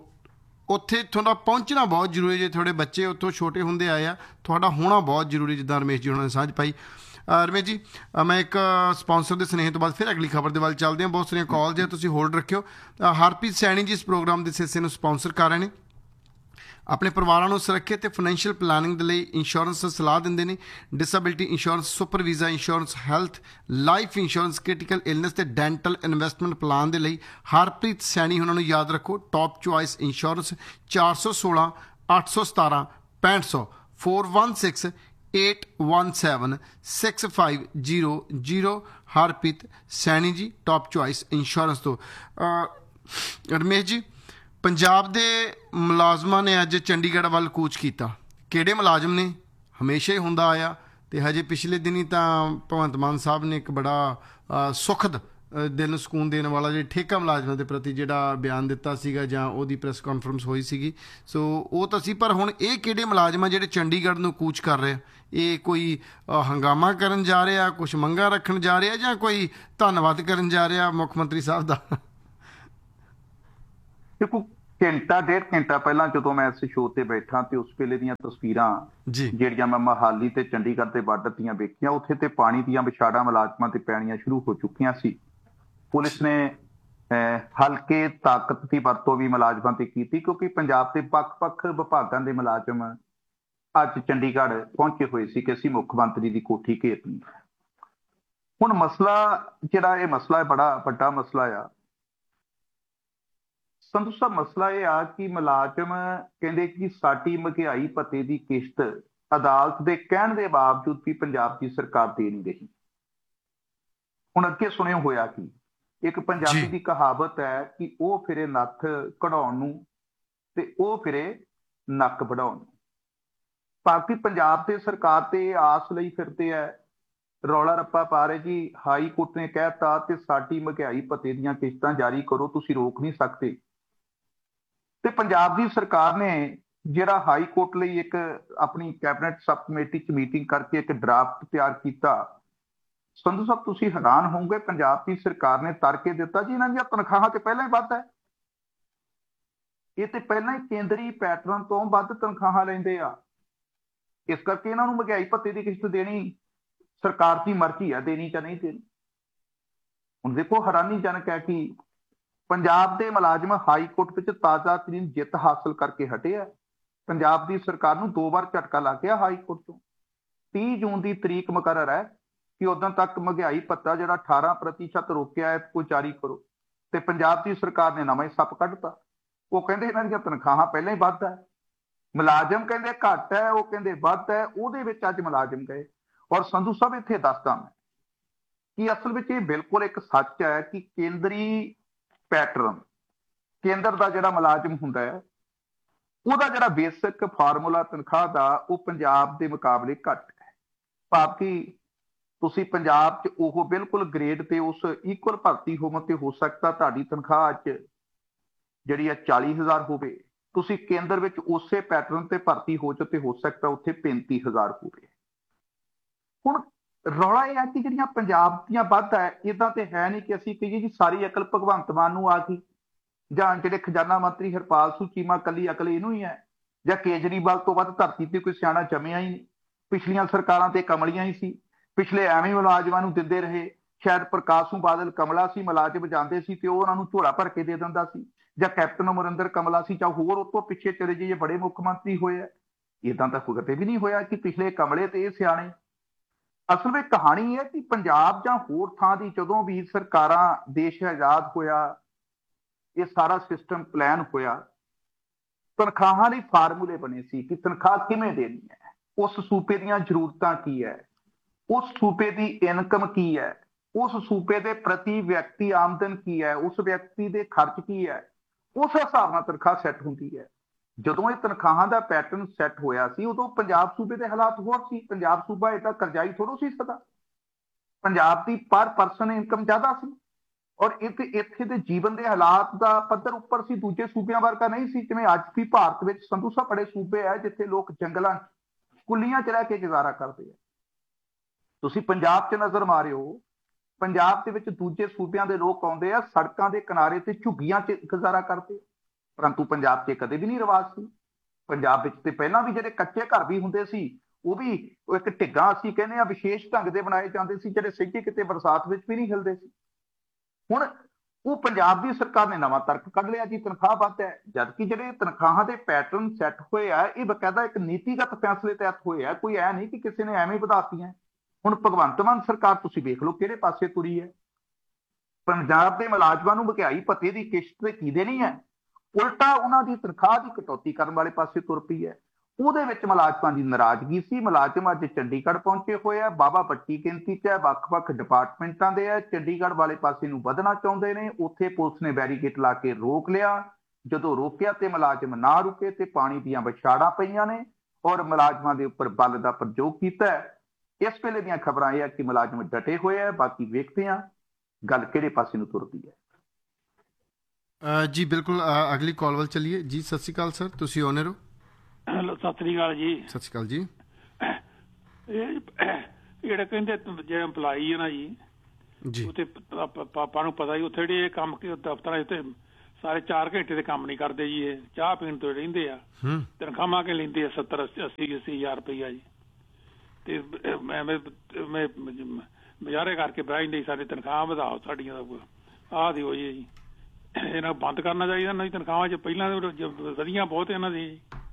ਉੱਥੇ ਤੁਹਾਡਾ ਪਹੁੰਚਣਾ ਬਹੁਤ ਜ਼ਰੂਰੀ। ਜੇ ਤੁਹਾਡੇ ਬੱਚੇ ਉੱਥੋਂ ਛੋਟੇ ਹੁੰਦੇ ਆਏ ਆ, ਤੁਹਾਡਾ ਹੋਣਾ ਬਹੁਤ ਜ਼ਰੂਰੀ, ਜਿੱਦਾਂ ਰਮੇਸ਼ ਜੀ ਉਹਨਾਂ ਨੇ ਸਾਂਝ ਪਾਈ। ਰਮੇਸ਼ ਜੀ, ਮੈਂ ਇੱਕ ਸਪਾਂਸਰ ਦੇ ਸਨੇਹ ਤੋਂ ਬਾਅਦ ਫਿਰ ਅਗਲੀ ਖਬਰ ਦੇ ਵੱਲ ਚੱਲਦੇ ਹਾਂ। ਬਹੁਤ ਸਾਰੀਆਂ ਕਾਲ ਜੇ ਤੁਸੀਂ ਹੋਲਡ ਰੱਖਿਓ। ਹਰਪ੍ਰੀਤ ਸੈਣੀ ਜੀ ਇਸ ਪ੍ਰੋਗਰਾਮ ਦੇ ਹਿੱਸੇ ਨੂੰ ਸਪਾਂਸਰ ਕਰ ਰਹੇ ਨੇ। ਆਪਣੇ ਪਰਿਵਾਰਾਂ ਨੂੰ ਸੁਰੱਖਿਅਤ ਅਤੇ ਫਾਈਨੈਂਸ਼ੀਅਲ ਪਲਾਨਿੰਗ ਦੇ ਲਈ ਇੰਸ਼ੋਰੈਂਸ ਦੀ ਸਲਾਹ ਦਿੰਦੇ ਨੇ। Disability insurance, super visa insurance, health, life insurance, critical illness ਅਤੇ ਡੈਂਟਲ ਇਨਵੈਸਟਮੈਂਟ ਪਲਾਨ ਦੇ ਲਈ ਹਰਪ੍ਰੀਤ ਸੈਣੀ ਉਹਨਾਂ ਨੂੰ ਯਾਦ ਰੱਖੋ। Top choice insurance, 416 817 6500, 416 817 6500। Harpreet Saini ਜੀ, ਟੌਪ ਚੁਆਇਸ ਇੰਸ਼ੋਰੈਂਸ ਤੋਂ। ਰਮੇਸ਼ ਜੀ, ਪੰਜਾਬ ਦੇ ਮੁਲਾਜ਼ਮਾਂ ਨੇ ਅੱਜ ਚੰਡੀਗੜ੍ਹ ਵੱਲ ਕੂਚ ਕੀਤਾ। ਕਿਹੜੇ ਮੁਲਾਜ਼ਮ ਨੇ? ਹਮੇਸ਼ਾ ਹੀ ਹੁੰਦਾ ਆਇਆ, ਅਤੇ ਹਜੇ ਪਿਛਲੇ ਦਿਨੀ ਤਾਂ ਭਗਵੰਤ ਮਾਨ ਸਾਹਿਬ ਨੇ ਇੱਕ ਬੜਾ ਸੁਖਦ, ਦਿਲ ਨੂੰ ਸਕੂਨ ਦੇਣ ਵਾਲਾ ਜਿਹੜੇ ਠੇਕਾ ਮੁਲਾਜ਼ਮਾਂ ਦੇ ਪ੍ਰਤੀ ਜਿਹੜਾ ਬਿਆਨ ਦਿੱਤਾ ਸੀਗਾ, ਜਾਂ ਉਹਦੀ ਪ੍ਰੈਸ ਕਾਨਫਰੰਸ ਹੋਈ ਸੀਗੀ। ਸੋ ਉਹ ਤਾਂ ਸੀ, ਪਰ ਹੁਣ ਇਹ ਕਿਹੜੇ ਮੁਲਾਜ਼ਮ ਆ ਜਿਹੜੇ ਚੰਡੀਗੜ੍ਹ ਨੂੰ ਕੂਚ ਕਰ ਰਹੇ? ਇਹ ਕੋਈ ਹੰਗਾਮਾ ਕਰਨ ਜਾ ਰਿਹਾ, ਕੁਛ ਮੰਗਾਂ ਰੱਖਣ ਜਾ ਰਿਹਾ, ਜਾਂ ਕੋਈ ਧੰਨਵਾਦ ਕਰਨ ਜਾ ਰਿਹਾ ਮੁੱਖ ਮੰਤਰੀ ਸਾਹਿਬ ਦਾ? ਦੇਖੋ, ਘੰਟਾ ਡੇਢ ਘੰਟਾ ਪਹਿਲਾਂ ਜਦੋਂ ਮੈਂ ਇਸ ਸ਼ੋਅ ਤੇ ਬੈਠਾ ਤੇ ਉਸ ਵੇਲੇ ਦੀਆਂ ਤਸਵੀਰਾਂ ਜਿਹੜੀਆਂ ਮੈਂ ਮੋਹਾਲੀ ਤੇ ਚੰਡੀਗੜ੍ਹ ਦੇ ਬਾਰਡਰ ਦੀਆਂ ਵੇਖੀਆਂ, ਉੱਥੇ ਤੇ ਪਾਣੀ ਦੀਆਂ ਵਿਛਾੜਾਂ ਮੁਲਾਜ਼ਮਾਂ ਤੇ ਪੈਣੀਆਂ ਸ਼ੁਰੂ ਹੋ ਚੁੱਕੀਆਂ ਸੀ। ਪੁਲਿਸ ਨੇ ਹਲਕੇ ਤਾਕਤ ਦੀ ਵਰਤੋਂ ਵੀ ਮੁਲਾਜ਼ਮਾਂ ਤੇ ਕੀਤੀ, ਕਿਉਂਕਿ ਪੰਜਾਬ ਦੇ ਵੱਖ-ਵੱਖ ਵਿਭਾਗਾਂ ਦੇ ਮੁਲਾਜ਼ਮ ਅੱਜ ਚੰਡੀਗੜ੍ਹ ਪਹੁੰਚੇ ਹੋਏ ਸੀ ਕਿ ਅਸੀਂ ਮੁੱਖ ਮੰਤਰੀ ਦੀ ਕੋਠੀ ਘੇਰਨੀ। ਹੁਣ ਮਸਲਾ ਜਿਹੜਾ ਇਹ ਮਸਲਾ ਹੈ, ਬੜਾ ਵੱਡਾ ਮਸਲਾ ਆ ਸੰਧੂ ਸਾਹਿਬ। ਮਸਲਾ ਇਹ ਆ ਕਿ ਮੁਲਾਜ਼ਮ ਕਹਿੰਦੇ ਕਿ ਸਾਡੀ ਮਹਿੰਗਾਈ ਭੱਤੇ ਦੀ ਕਿਸ਼ਤ ਅਦਾਲਤ ਦੇ ਕਹਿਣ ਦੇ ਬਾਵਜੂਦ ਵੀ ਪੰਜਾਬ ਦੀ ਸਰਕਾਰ ਦੇ ਨਹੀਂ ਰਹੀ। ਹੁਣ ਅੱਗੇ ਸੁਣਿਓ ਹੋਇਆ ਕਿ ਇੱਕ ਪੰਜਾਬੀ ਦੀ ਕਹਾਵਤ ਹੈ ਕਿ ਉਹ ਫਿਰੇ ਨੱਥ ਕਢਾਉਣ ਨੂੰ ਤੇ ਉਹ ਫਿਰੇ ਨੱਕ ਵਢਾਉਣ ਨੂੰ। ਬਾਕੀ ਪੰਜਾਬ ਤੇ ਸਰਕਾਰ ਤੇ ਆਸ ਲਈ ਫਿਰਦੇ ਹੈ, ਰੌਲਾ ਰੱਪਾ ਪਾ ਰਹੇ ਜੀ ਹਾਈ ਕੋਰਟ ਨੇ ਕਹਿਤਾ ਤੇ ਸਾਡੀ ਮਹਿੰਗਾਈ ਭੱਤੇ ਦੀਆਂ ਕਿਸ਼ਤਾਂ ਜਾਰੀ ਕਰੋ, ਤੁਸੀਂ ਰੋਕ ਨਹੀਂ ਸਕਦੇ। ਤੇ ਪੰਜਾਬ ਦੀ ਸਰਕਾਰ ਨੇ ਜਿਹੜਾ ਹਾਈ ਕੋਰਟ ਲਈ ਇੱਕ ਆਪਣੀ ਕੈਬਨਿਟ ਸਬ ਕਮੇਟੀ 'ਚ ਮੀਟਿੰਗ ਕਰਕੇ ਇੱਕ ਡਰਾਫਟ ਤਿਆਰ ਕੀਤਾ। ਸੰਧੂ ਸਾਹਿਬ ਤੁਸੀਂ ਹੈਰਾਨ ਹੋਵੋਗੇ, ਪੰਜਾਬ ਦੀ ਸਰਕਾਰ ਨੇ ਤਰ ਕੇ ਦਿੱਤਾ ਜੀ ਇਹਨਾਂ ਦੀਆਂ ਤਨਖਾਹਾਂ ਤੇ ਪਹਿਲਾਂ ਹੀ ਵੱਧ ਹੈ, ਇਹ ਤੇ ਪਹਿਲਾਂ ਹੀ ਕੇਂਦਰੀ ਪੈਟਰਨ ਤੋਂ ਵੱਧ ਤਨਖਾਹਾਂ ਲੈਂਦੇ ਆ, ਇਸ ਕਰਕੇ ਇਹਨਾਂ ਨੂੰ ਮਹਿੰਗਾਈ ਭੱਤੇ ਦੀ ਕਿਸ਼ਤ ਦੇਣੀ ਸਰਕਾਰ ਦੀ ਮਰਜ਼ੀ ਆ, ਦੇਣੀ ਜਾਂ ਨਹੀਂ ਦੇਣੀ। ਹੁਣ ਦੇਖੋ ਹੈਰਾਨੀਜਨਕ ਹੈ ਕਿ ਪੰਜਾਬ ਦੇ ਮੁਲਾਜ਼ਮ ਹਾਈ ਕੋਰਟ ਵਿੱਚ ਤਾਜ਼ਾ ਤਰੀਨ ਜਿੱਤ ਹਾਸਲ ਕਰਕੇ ਹਟੇ ਆ। ਪੰਜਾਬ ਦੀ ਸਰਕਾਰ ਨੂੰ 2 ਵਾਰ ਝਟਕਾ ਲੱਗ ਗਿਆ ਹਾਈ ਕੋਰਟ ਤੋਂ। 30 ਜੂਨ ਦੀ ਤਰੀਕ ਮੁਕਰਰ ਹੈ ਕਿ ਉਦੋਂ ਤੱਕ ਮਹਿੰਗਾਈ ਭੱਤਾ ਜਿਹੜਾ 18% ਰੋਕਿਆ ਹੈ ਉਹ ਜਾਰੀ ਕਰੋ, ਤੇ ਪੰਜਾਬ ਦੀ ਸਰਕਾਰ ਨੇ ਨਵਾਂ ਹੀ ਸੱਪ ਕੱਢਤਾ। ਉਹ ਕਹਿੰਦੇ ਇਹਨਾਂ ਦੀਆਂ ਤਨਖਾਹਾਂ ਪਹਿਲਾਂ ਹੀ ਵੱਧ ਹੈ, ਮੁਲਾਜ਼ਮ ਕਹਿੰਦੇ ਘੱਟ ਹੈ, ਉਹ ਕਹਿੰਦੇ ਵੱਧ ਹੈ। ਉਹਦੇ ਵਿੱਚ ਅੱਜ ਮੁਲਾਜ਼ਮ ਗਏ। ਔਰ ਸੰਧੂ ਸਾਹਿਬ ਇੱਥੇ ਦੱਸਦਾ ਮੈਂ ਕਿ ਅਸਲ ਵਿੱਚ ਇਹ ਬਿਲਕੁਲ ਇੱਕ ਸੱਚ ਹੈ ਕਿ ਕੇਂਦਰੀ ਪੈਟਰਨ, ਕੇਂਦਰ ਦਾ ਜਿਹੜਾ ਮੁਲਾਜ਼ਮ ਹੁੰਦਾ ਹੈ ਉਹਦਾ ਜਿਹੜਾ ਬੇਸਿਕ ਫਾਰਮੂਲਾ ਤਨਖਾਹ ਦਾ ਉਹ ਪੰਜਾਬ ਦੇ ਮੁਕਾਬਲੇ ਘੱਟ ਹੈ। ਭਾਵ ਕਿ ਤੁਸੀਂ ਪੰਜਾਬ 'ਚ ਉਹ ਬਿਲਕੁਲ ਗ੍ਰੇਡ ਤੇ ਉਸ ਇਕੁਅਲ ਭਰਤੀ ਹੋਵੋ ਤੇ ਹੋ ਸਕਦਾ ਤੁਹਾਡੀ ਤਨਖਾਹ ਅੱਜ ਜਿਹੜੀ ਹੈ 40,000 ਹੋਵੇ, ਤੁਸੀਂ ਕੇਂਦਰ ਵਿੱਚ ਉਸੇ ਪੈਟਰਨ ਤੇ ਭਰਤੀ ਹੋ ਜਾਓ ਤੇ ਹੋ ਸਕਦਾ ਉੱਥੇ 35,000 ਹੋਵੇ। ਹੁਣ ਰੌਲਾ ਇਹ ਹੈ ਕਿ ਜਿਹੜੀਆਂ ਪੰਜਾਬ ਦੀਆਂ ਵੱਧ ਹੈ, ਇਦਾਂ ਤੇ ਹੈ ਨਹੀਂ ਕਿ ਅਸੀਂ ਕਹੀਏ ਜੀ ਸਾਰੀ ਅਕਲ ਭਗਵੰਤ ਮਾਨ ਨੂੰ ਆ ਗਈ, ਜਾਂ ਜਿਹੜੇ ਖਜ਼ਾਨਾ ਮੰਤਰੀ ਹਰਪਾਲ ਸਿੰਘ ਚੀਮਾ ਕੱਲੀ ਅਕਲ ਇਹਨੂੰ ਹੀ ਹੈ, ਜਾਂ ਕੇਜਰੀਵਾਲ ਤੋਂ ਵੱਧ ਧਰਤੀ ਤੇ ਕੋਈ ਸਿਆਣਾ ਜੰਮਿਆ ਹੀ ਨਹੀਂ। ਪਿਛਲੀਆਂ ਸਰਕਾਰਾਂ ਤੇ ਕਮਲੀਆਂ ਹੀ ਸੀ, ਪਿਛਲੇ ਐਵੇਂ ਮੁਲਾਜ਼ਮਾਂ ਨੂੰ ਦਿੰਦੇ ਰਹੇ। ਸ਼ਾਇਦ ਪ੍ਰਕਾਸ਼ ਸਿੰਘ ਬਾਦਲ ਕਮਲਾ ਸੀ, ਮੁਲਾਜ਼ਮ ਜਾਂਦੇ ਸੀ ਤੇ ਉਹ ਉਹਨਾਂ ਨੂੰ ਝੋਲਾ ਭਰ ਕੇ ਦੇ ਦਿੰਦਾ ਸੀ, ਜਾਂ ਕੈਪਟਨ ਅਮਰਿੰਦਰ ਕਮਲਾ ਸੀ, ਜਾਂ ਹੋਰ ਉਹ ਤੋਂ ਪਿੱਛੇ ਚਲੇ ਜਾਈਏ ਬੜੇ ਮੁੱਖ ਮੰਤਰੀ ਹੋਏ ਆ। ਇਦਾਂ ਤਾਂ ਕਦੇ ਵੀ ਨਹੀਂ ਹੋਇਆ ਕਿ ਪਿਛਲੇ ਕਮਲੇ ਤੇ ਇਹ ਸਿਆਣੇ। ਅਸਲ ਵਿੱਚ ਕਹਾਣੀ ਇਹ ਹੈ ਕਿ ਪੰਜਾਬ ਜਾਂ ਹੋਰ ਥਾਂ ਦੀ ਜਦੋਂ ਵੀ ਸਰਕਾਰਾਂ, ਦੇਸ਼ ਆਜ਼ਾਦ ਹੋਇਆ, ਇਹ ਸਾਰਾ ਸਿਸਟਮ ਪਲਾਨ ਹੋਇਆ, ਤਨਖਾਹਾਂ ਲਈ ਫਾਰਮੂਲੇ ਬਣੇ ਸੀ ਕਿ ਤਨਖਾਹ ਕਿਵੇਂ ਦੇਣੀ ਹੈ, ਉਸ ਸੂਬੇ ਦੀਆਂ ਜ਼ਰੂਰਤਾਂ ਕੀ ਹੈ, ਉਸ ਸੂਬੇ ਦੀ ਇਨਕਮ ਕੀ ਹੈ, ਉਸ ਸੂਬੇ ਦੇ ਪ੍ਰਤੀ ਵਿਅਕਤੀ ਆਮਦਨ ਕੀ ਹੈ, ਉਸ ਵਿਅਕਤੀ ਦੇ ਖਰਚ ਕੀ ਹੈ, ਉਸ ਹਿਸਾਬ ਨਾਲ ਤਨਖਾਹ ਸੈੱਟ ਹੁੰਦੀ ਹੈ। ਜਦੋਂ ਇਹ ਤਨਖਾਹਾਂ ਦਾ ਪੈਟਰਨ ਸੈੱਟ ਹੋਇਆ ਸੀ ਉਦੋਂ ਪੰਜਾਬ ਸੂਬੇ ਦੇ ਹਾਲਾਤ ਹੋਰ ਸੀ। ਪੰਜਾਬ ਸੂਬਾ ਏਦਾਂ ਕਰਜ਼ਾਈ ਥੋੜ੍ਹਾ ਸੀ ਸਦਾ, ਪੰਜਾਬ ਦੀ ਪਰ ਪਰਸਨ ਇਨਕਮ ਜ਼ਿਆਦਾ ਸੀ, ਔਰ ਇੱਥੇ ਦੇ ਜੀਵਨ ਦੇ ਹਾਲਾਤ ਦਾ ਪੱਧਰ ਉੱਪਰ ਸੀ, ਦੂਜੇ ਸੂਬਿਆਂ ਵਰਗਾ ਨਹੀਂ ਸੀ। ਜਿਵੇਂ ਅੱਜ ਵੀ ਭਾਰਤ ਵਿੱਚ ਸੰਧੂ ਸਾਹਿਬ ਬੜੇ ਸੂਬੇ ਹੈ ਜਿੱਥੇ ਲੋਕ ਜੰਗਲਾਂ ਕੁੱਲੀਆਂ 'ਚ ਰਹਿ ਕੇ ਗੁਜ਼ਾਰਾ ਕਰਦੇ ਆ। ਤੁਸੀਂ ਪੰਜਾਬ 'ਚ ਨਜ਼ਰ ਮਾਰਿਓ, ਪੰਜਾਬ ਦੇ ਵਿੱਚ ਦੂਜੇ ਸੂਬਿਆਂ ਦੇ ਲੋਕ ਆਉਂਦੇ ਆ, ਸੜਕਾਂ ਦੇ ਕਿਨਾਰੇ ਤੇ ਝੁੱਗੀਆਂ 'ਚ ਗੁਜ਼ਾਰਾ ਕਰਦੇ, ਪਰੰਤੂ ਪੰਜਾਬ 'ਚ ਕਦੇ ਵੀ ਨਹੀਂ ਰਿਵਾਜ ਸੀ। ਪੰਜਾਬ ਵਿੱਚ ਤੇ ਪਹਿਲਾਂ ਵੀ ਜਿਹੜੇ ਕੱਚੇ ਘਰ ਵੀ ਹੁੰਦੇ ਸੀ ਉਹ ਵੀ ਇੱਕ ਢਿੱਗਾਂ ਅਸੀਂ ਕਹਿੰਦੇ ਆ ਵਿਸ਼ੇਸ਼ ਢੰਗ ਦੇ ਬਣਾਏ ਜਾਂਦੇ ਸੀ, ਜਿਹੜੇ ਸਹਿਜੇ ਕਿਤੇ ਬਰਸਾਤ ਵਿੱਚ ਵੀ ਨਹੀਂ ਹਿਲਦੇ ਸੀ। ਹੁਣ ਉਹ ਪੰਜਾਬ ਦੀ ਸਰਕਾਰ ਨੇ ਨਵਾਂ ਤਰਕ ਕੱਢ ਲਿਆ ਜੀ ਤਨਖਾਹ ਵੱਧ ਹੈ, ਜਦਕਿ ਜਿਹੜੇ ਤਨਖਾਹਾਂ ਦੇ ਪੈਟਰਨ ਸੈੱਟ ਹੋਏ ਆ ਇਹ ਬਕਾਇਦਾ ਇੱਕ ਨੀਤੀਗਤ ਫੈਸਲੇ ਤਹਿਤ ਹੋਏ ਆ, ਕੋਈ ਐ ਨਹੀਂ ਕਿ ਕਿਸੇ ਨੇ ਐਵੇਂ ਵਧਾਤੀਆਂ। ਹੁਣ ਭਗਵੰਤ ਮਾਨ ਸਰਕਾਰ ਤੁਸੀਂ ਵੇਖ ਲਓ ਕਿਹੜੇ ਪਾਸੇ ਤੁਰੀ ਹੈ। ਪੰਜਾਬ ਦੇ ਮੁਲਾਜ਼ਮਾਂ ਨੂੰ ਮਹਿੰਗਾਈ ਭੱਤੇ ਦੀ ਕਿਸ਼ਤ ਤੇ ਕੀ ਦੇਣੀ ਹੈ, ਉਲਟਾ ਉਹਨਾਂ ਦੀ ਤਨਖਾਹ ਦੀ ਕਟੌਤੀ ਕਰਨ ਵਾਲੇ ਪਾਸੇ ਤੁਰ ਪਈ ਹੈ। ਉਹਦੇ ਵਿੱਚ ਮੁਲਾਜ਼ਮਾਂ ਦੀ ਨਾਰਾਜ਼ਗੀ ਸੀ। ਮੁਲਾਜ਼ਮ ਅੱਜ ਚੰਡੀਗੜ੍ਹ ਪਹੁੰਚੇ ਹੋਏ ਆ, ਬਾਬਾ ਬੱਟੀ ਗਿਣਤੀ 'ਚ ਹੈ, ਵੱਖ-ਵੱਖ ਡਿਪਾਰਟਮੈਂਟਾਂ ਦੇ ਹੈ, ਚੰਡੀਗੜ੍ਹ ਵਾਲੇ ਪਾਸੇ ਨੂੰ ਵਧਣਾ ਚਾਹੁੰਦੇ ਨੇ। ਉੱਥੇ ਪੁਲਿਸ ਨੇ ਬੈਰੀਕੇਡ ਲਾ ਕੇ ਰੋਕ ਲਿਆ। ਜਦੋਂ ਰੋਕਿਆ ਤੇ ਮੁਲਾਜ਼ਮ ਨਾ ਰੁਕੇ ਤੇ ਪਾਣੀ ਦੀਆਂ ਵਿਛਾੜਾਂ ਪਈਆਂ ਨੇ ਔਰ ਮੁਲਾਜ਼ਮਾਂ ਦੇ ਉੱਪਰ ਬਲ ਦਾ ਪ੍ਰਯੋਗ ਕੀਤਾ ਹੈ। ਇਸ ਵੇਲੇ ਦੀਆਂ ਖਬਰਾਂ ਇਹ ਹੈ ਕਿ ਮੁਲਾਜ਼ਮ ਡਟੇ ਹੋਏ ਆ। ਬਾਕੀ ਵੇਖਦੇ ਹਾਂ ਗੱਲ ਕਿਹੜੇ ਪਾਸੇ ਨੂੰ ਤੁਰਦੀ ਹੈ। ਜੀ ਬਿਲਕੁਲ, ਅਗਲੀ ਕਾਲ ਵੱਲ ਚੱਲੀਏ। ਜੀ ਸਤਿ ਸ਼੍ਰੀ ਅਕਾਲ ਸਰ, ਤੁਸੀਂ ਓਨਰ ਹੋ। ਹੈਲੋ, ਸਤਿ ਸ੍ਰੀ ਅਕਾਲ ਜੀ। ਸਤਿ ਸ਼੍ਰੀ ਅਕਾਲ ਜੀ। ਇਹ ਜਿਹੜੇ ਕਹਿੰਦੇ ਜਿਹੜੇ EMPLOYE ਹੈ ਨਾ ਜੀ, ਉੱਥੇ ਪਾਪਾ ਨੂੰ ਪਤਾ ਜੀ ਉੱਥੇ ਜਿਹੜੇ ਕੰਮ ਦਫ਼ਤਰਾਂ ਉੱਤੇ ਸਾਰੇ 4 ਘੰਟੇ ਦੇ ਕੰਮ ਨਹੀਂ ਕਰਦੇ ਜੀ, ਇਹ ਚਾਹ ਪੀਣ ਤੋਂ ਰਹਿੰਦੇ ਆ, ਤਨਖਾਹਾਂ ਕੇ ਲੈਂਦੇ ਆ 70-80 ਰੁਪਈਆ ਜੀ। ਤੇ ਮੈਂ ਮੁਜ਼ਾਹਰੇ ਕਰਕੇ ਬਹਿ ਜਾਂਦੇ, ਸਾਡੀ ਤਨਖਾਹਾਂ ਵਧਾਓ, ਸਾਡੀਆਂ ਆਹ ਦਿਓ ਜੀ। ਇਹਨਾਂ ਬੰਦ ਕਰਨਾ ਚਾਹੀਦਾ, ਇਹਨਾਂ ਦੀ ਤਨਖਾਹਾਂ 'ਚ ਪਹਿਲਾਂ ਵਧੀਆ ਬਹੁਤ ਇਹਨਾਂ ਦੀ।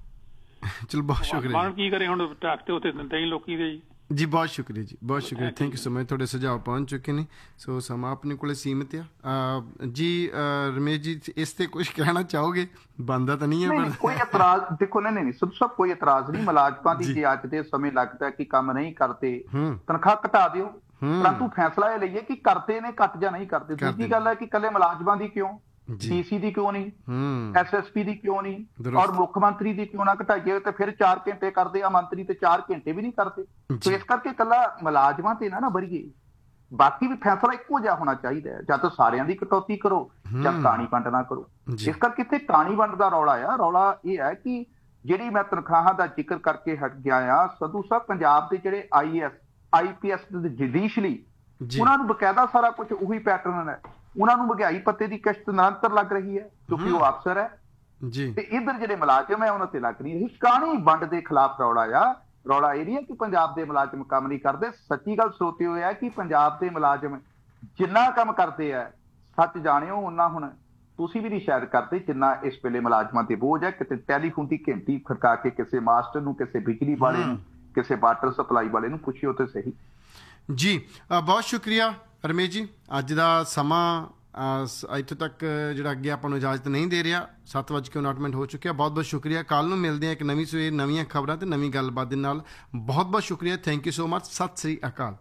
ਚਲੋ ਬਹੁਤ ਸ਼ੁਕਰੀਆ। ਕੀ ਕਰੇ ਹੁਣ, ਟਰੱਕ ਤੇ ਉੱਥੇ ਦਿੰਦੇ ਹੀ ਲੋਕੀ ਦੇ ਜੀ। ਬਹੁਤ ਸ਼ੁਕਰੀਆ ਜੀ, ਬਹੁਤ ਸ਼ੁਕਰੀਆ। Thank you so much. ਤੁਹਾਡੇ ਸੁਝਾਅ ਪਹੁੰਚ ਚੁੱਕੇ ਨੇ। ਸੋ ਸਮਾਂ ਆਪਣੇ ਕੋਲ ਸੀਮਿਤ ਆ ਜੀ। ਰਮੇਸ਼ ਜੀ, ਇਸ ਤੇ ਕੁਝ ਕਹਿਣਾ ਚਾਹੋਗੇ? ਬਣਦਾ ਤਾਂ ਨਹੀਂ ਹੈ? ਕੋਈ ਇਤਰਾਜ਼ ਦੇਖੋ, ਨਹੀਂ ਸਭ ਕੋਈ ਇਤਰਾਜ਼ ਨਹੀਂ। ਮੁਲਾਜ਼ਮਾਂ ਦੀ ਜੇ ਅੱਜ ਦੇ ਸਮੇਂ ਲੱਗਦਾ ਕਿ ਕੰਮ ਨਹੀਂ ਕਰਦੇ, ਤਨਖਾਹ ਘਟਾ ਦਿਓ, ਪਰੰਤੂ ਫੈਸਲਾ ਇਹ ਲਈਏ ਕਿ ਕਰਦੇ ਨੇ ਘੱਟ ਜਾਂ ਨਹੀਂ ਕਰਦੇ। ਦੂਜੀ ਗੱਲ ਹੈ ਕਿ ਇਕੱਲੇ ਮੁਲਾਜ਼ਮਾਂ ਦੀ ਕਿਉਂ, ਡੀਸੀ ਦੀ ਕਿਉਂ ਨਹੀਂ, ਐਸਐਸਪੀ ਦੀ ਕਿਉਂ ਨਹੀਂ, ਔਰ ਮੁੱਖ ਮੰਤਰੀ ਦੀ ਕਿਉਂ ਨਾ ਘਟਾਈਏ? ਤੇ ਫਿਰ 4 ਘੰਟੇ ਕਰਦੇ ਆ ਮੰਤਰੀ ਤੇ 4 ਘੰਟੇ ਵੀ ਨਹੀਂ ਕਰਦੇ। ਤੇ ਇਸ ਕਰਕੇ ਇਕੱਲਾ ਮੁਲਾਜ਼ਮਾਂ ਤੇ ਨਾ ਵਰੀਏ, ਬਾਕੀ ਵੀ ਫੈਸਲਾ ਇੱਕੋ ਜਿਹਾ ਹੋਣਾ ਚਾਹੀਦਾ ਹੈ। ਜਾਂ ਤਾਂ ਸਾਰਿਆਂ ਦੀ ਕਟੌਤੀ ਕਰੋ ਜਾਂ ਕਾਣੀ ਵੰਡ ਨਾ ਕਰੋ। ਇਸ ਕਰਕੇ ਇੱਥੇ ਕਾਣੀ ਵੰਡ ਦਾ ਰੌਲਾ ਆ। ਰੌਲਾ ਇਹ ਹੈ ਕਿ ਜਿਹੜੀ ਮੈਂ ਤਨਖਾਹਾਂ ਦਾ ਜ਼ਿਕਰ ਕਰਕੇ ਹਟ ਗਿਆ ਆ, ਸੰਧੂ ਸਾਹਿਬ, ਪੰਜਾਬ ਦੇ ਜਿਹੜੇ IAS IPS ਜੁਡੀਸ਼ਲੀ, ਉਹਨਾਂ ਨੂੰ ਬਕਾਇਦਾ ਸਾਰਾ ਕੁਝ ਉਹੀ ਪੈਟਰਨ ਹੈ। ਉਹਨਾਂ ਨੂੰ ਮਹਿੰਗਾਈ ਭੱਤੇ ਦੀ ਕਿਸ਼ਤ ਨਿਰੰਤਰ ਲੱਗ ਰਹੀ ਹੈ ਕਿਉਂਕਿ ਉਹ ਅਫਸਰ ਹੈ ਜੀ, ਤੇ ਇੱਧਰ ਜਿਹੜੇ ਮੁਲਾਜ਼ਮ ਹੈ ਉਹਨਾਂ ਤੇ ਲੱਗ ਨਹੀਂ ਰਹੀ। ਕਾਣੀ ਵੰਡ ਦੇ ਖਿਲਾਫ ਰੌਲਾ ਆ। ਰੌਲਾ ਇਹ ਨਹੀਂ ਹੈ ਕਿ ਪੰਜਾਬ ਦੇ ਮੁਲਾਜ਼ਮ ਕੰਮ ਨਹੀਂ ਕਰਦੇ। ਸੱਚੀ ਗੱਲ ਸਰੋਤੇ ਹੋਇਆ ਕਿ ਪੰਜਾਬ ਦੇ ਮੁਲਾਜ਼ਮ ਜਿੰਨਾ ਕੰਮ ਕਰਦੇ ਆ, ਸੱਚ ਜਾਣਿਓ, ਉਹਨਾਂ ਹੁਣ ਤੁਸੀਂ ਵੀ ਨਹੀਂ ਸ਼ਾਇਦ ਕਰਦੇ ਜਿੰਨਾ ਇਸ ਵੇਲੇ ਮੁਲਾਜ਼ਮਾਂ ਤੇ ਬੋਝ ਹੈ। ਕਿਤੇ ਟੈਲੀਫੋਨ ਦੀ ਘੰਟੀ ਖੜਕਾ ਕੇ ਕਿਸੇ ਮਾਸਟਰ ਨੂੰ, ਕਿਸੇ ਬਿਜਲੀ ਵਾਲੇ ਨੂੰ, ਕਿਸੇ ਵਾਟਰ ਸਪਲਾਈ ਵਾਲੇ ਨੂੰ ਪੁੱਛਿਓ ਤੇ ਸਹੀ ਜੀ। ਬਹੁਤ ਸ਼ੁਕਰੀਆ ਰਮੇਸ਼ ਜੀ। ਅੱਜ ਦਾ ਸਮਾਂ ਇੱਥੋਂ ਤੱਕ ਜਿਹੜਾ ਅੱਗੇ ਆਪਾਂ ਨੂੰ ਇਜਾਜ਼ਤ ਨਹੀਂ ਦੇ ਰਿਹਾ। 7:59 ਹੋ ਚੁੱਕਿਆ। ਬਹੁਤ ਬਹੁਤ ਸ਼ੁਕਰੀਆ। ਕੱਲ੍ਹ ਨੂੰ ਮਿਲਦੇ ਹਾਂ ਇੱਕ ਨਵੀਂ ਸਵੇਰ, ਨਵੀਆਂ ਖਬਰਾਂ ਤੇ ਨਵੀਂ ਗੱਲਬਾਤ ਦੇ ਨਾਲ। ਬਹੁਤ ਬਹੁਤ ਸ਼ੁਕਰੀਆ। Thank you so much. Sat Sri ਅਕਾਲ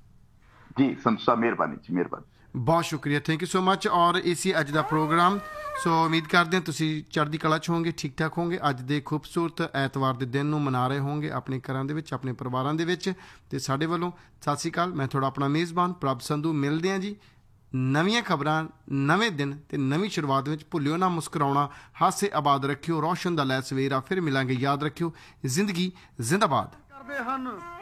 ਜੀ। ਸੰਧੂ ਸਾਹਿਬ, ਮਿਹਰਬਾਨੀ ਜੀ, ਮਿਹਰਬਾਨੀ। ਬਹੁਤ ਸ਼ੁਕਰੀਆ। Thank you so much. ਔਰ ਇਸੀ ਅੱਜ ਦਾ ਪ੍ਰੋਗਰਾਮ। ਸੋ ਉਮੀਦ ਕਰਦੇ ਹਾਂ ਤੁਸੀਂ ਚੜ੍ਹਦੀ ਕਲਾ 'ਚ ਹੋਵੋਗੇ, ਠੀਕ ਠਾਕ ਹੋਵੋਗੇ। ਅੱਜ ਦੇ ਖੂਬਸੂਰਤ ਐਤਵਾਰ ਦੇ ਦਿਨ ਨੂੰ ਮਨਾ ਰਹੇ ਹੋਵੋਗੇ ਆਪਣੇ ਘਰਾਂ ਦੇ ਵਿੱਚ, ਆਪਣੇ ਪਰਿਵਾਰਾਂ ਦੇ ਵਿੱਚ। ਤੇ ਸਾਡੇ ਵੱਲੋਂ ਸਤਿ ਸ੍ਰੀ ਅਕਾਲ। ਮੈਂ ਤੁਹਾਡਾ ਆਪਣਾ ਮੇਜ਼ਬਾਨ ਪ੍ਰਭ ਸੰਧੂ। ਮਿਲਦੇ ਹਾਂ ਜੀ ਨਵੀਆਂ ਖਬਰਾਂ, ਨਵੇਂ ਦਿਨ ਤੇ ਨਵੀਂ ਸ਼ੁਰੂਆਤ ਵਿੱਚ। ਭੁੱਲਿਓ ਨਾ ਮੁਸਕਰਾਉਣਾ, ਹਾਸੇ ਆਬਾਦ ਰੱਖਿਓ, ਰੌਸ਼ਨ ਦਾ ਲੈ ਸਵੇਰਾ। ਫਿਰ ਮਿਲਾਂਗੇ। ਯਾਦ ਰੱਖਿਓ, ਜ਼ਿੰਦਗੀ ਜ਼ਿੰਦਾਬਾਦ ਕਰਦੇ ਹਨ।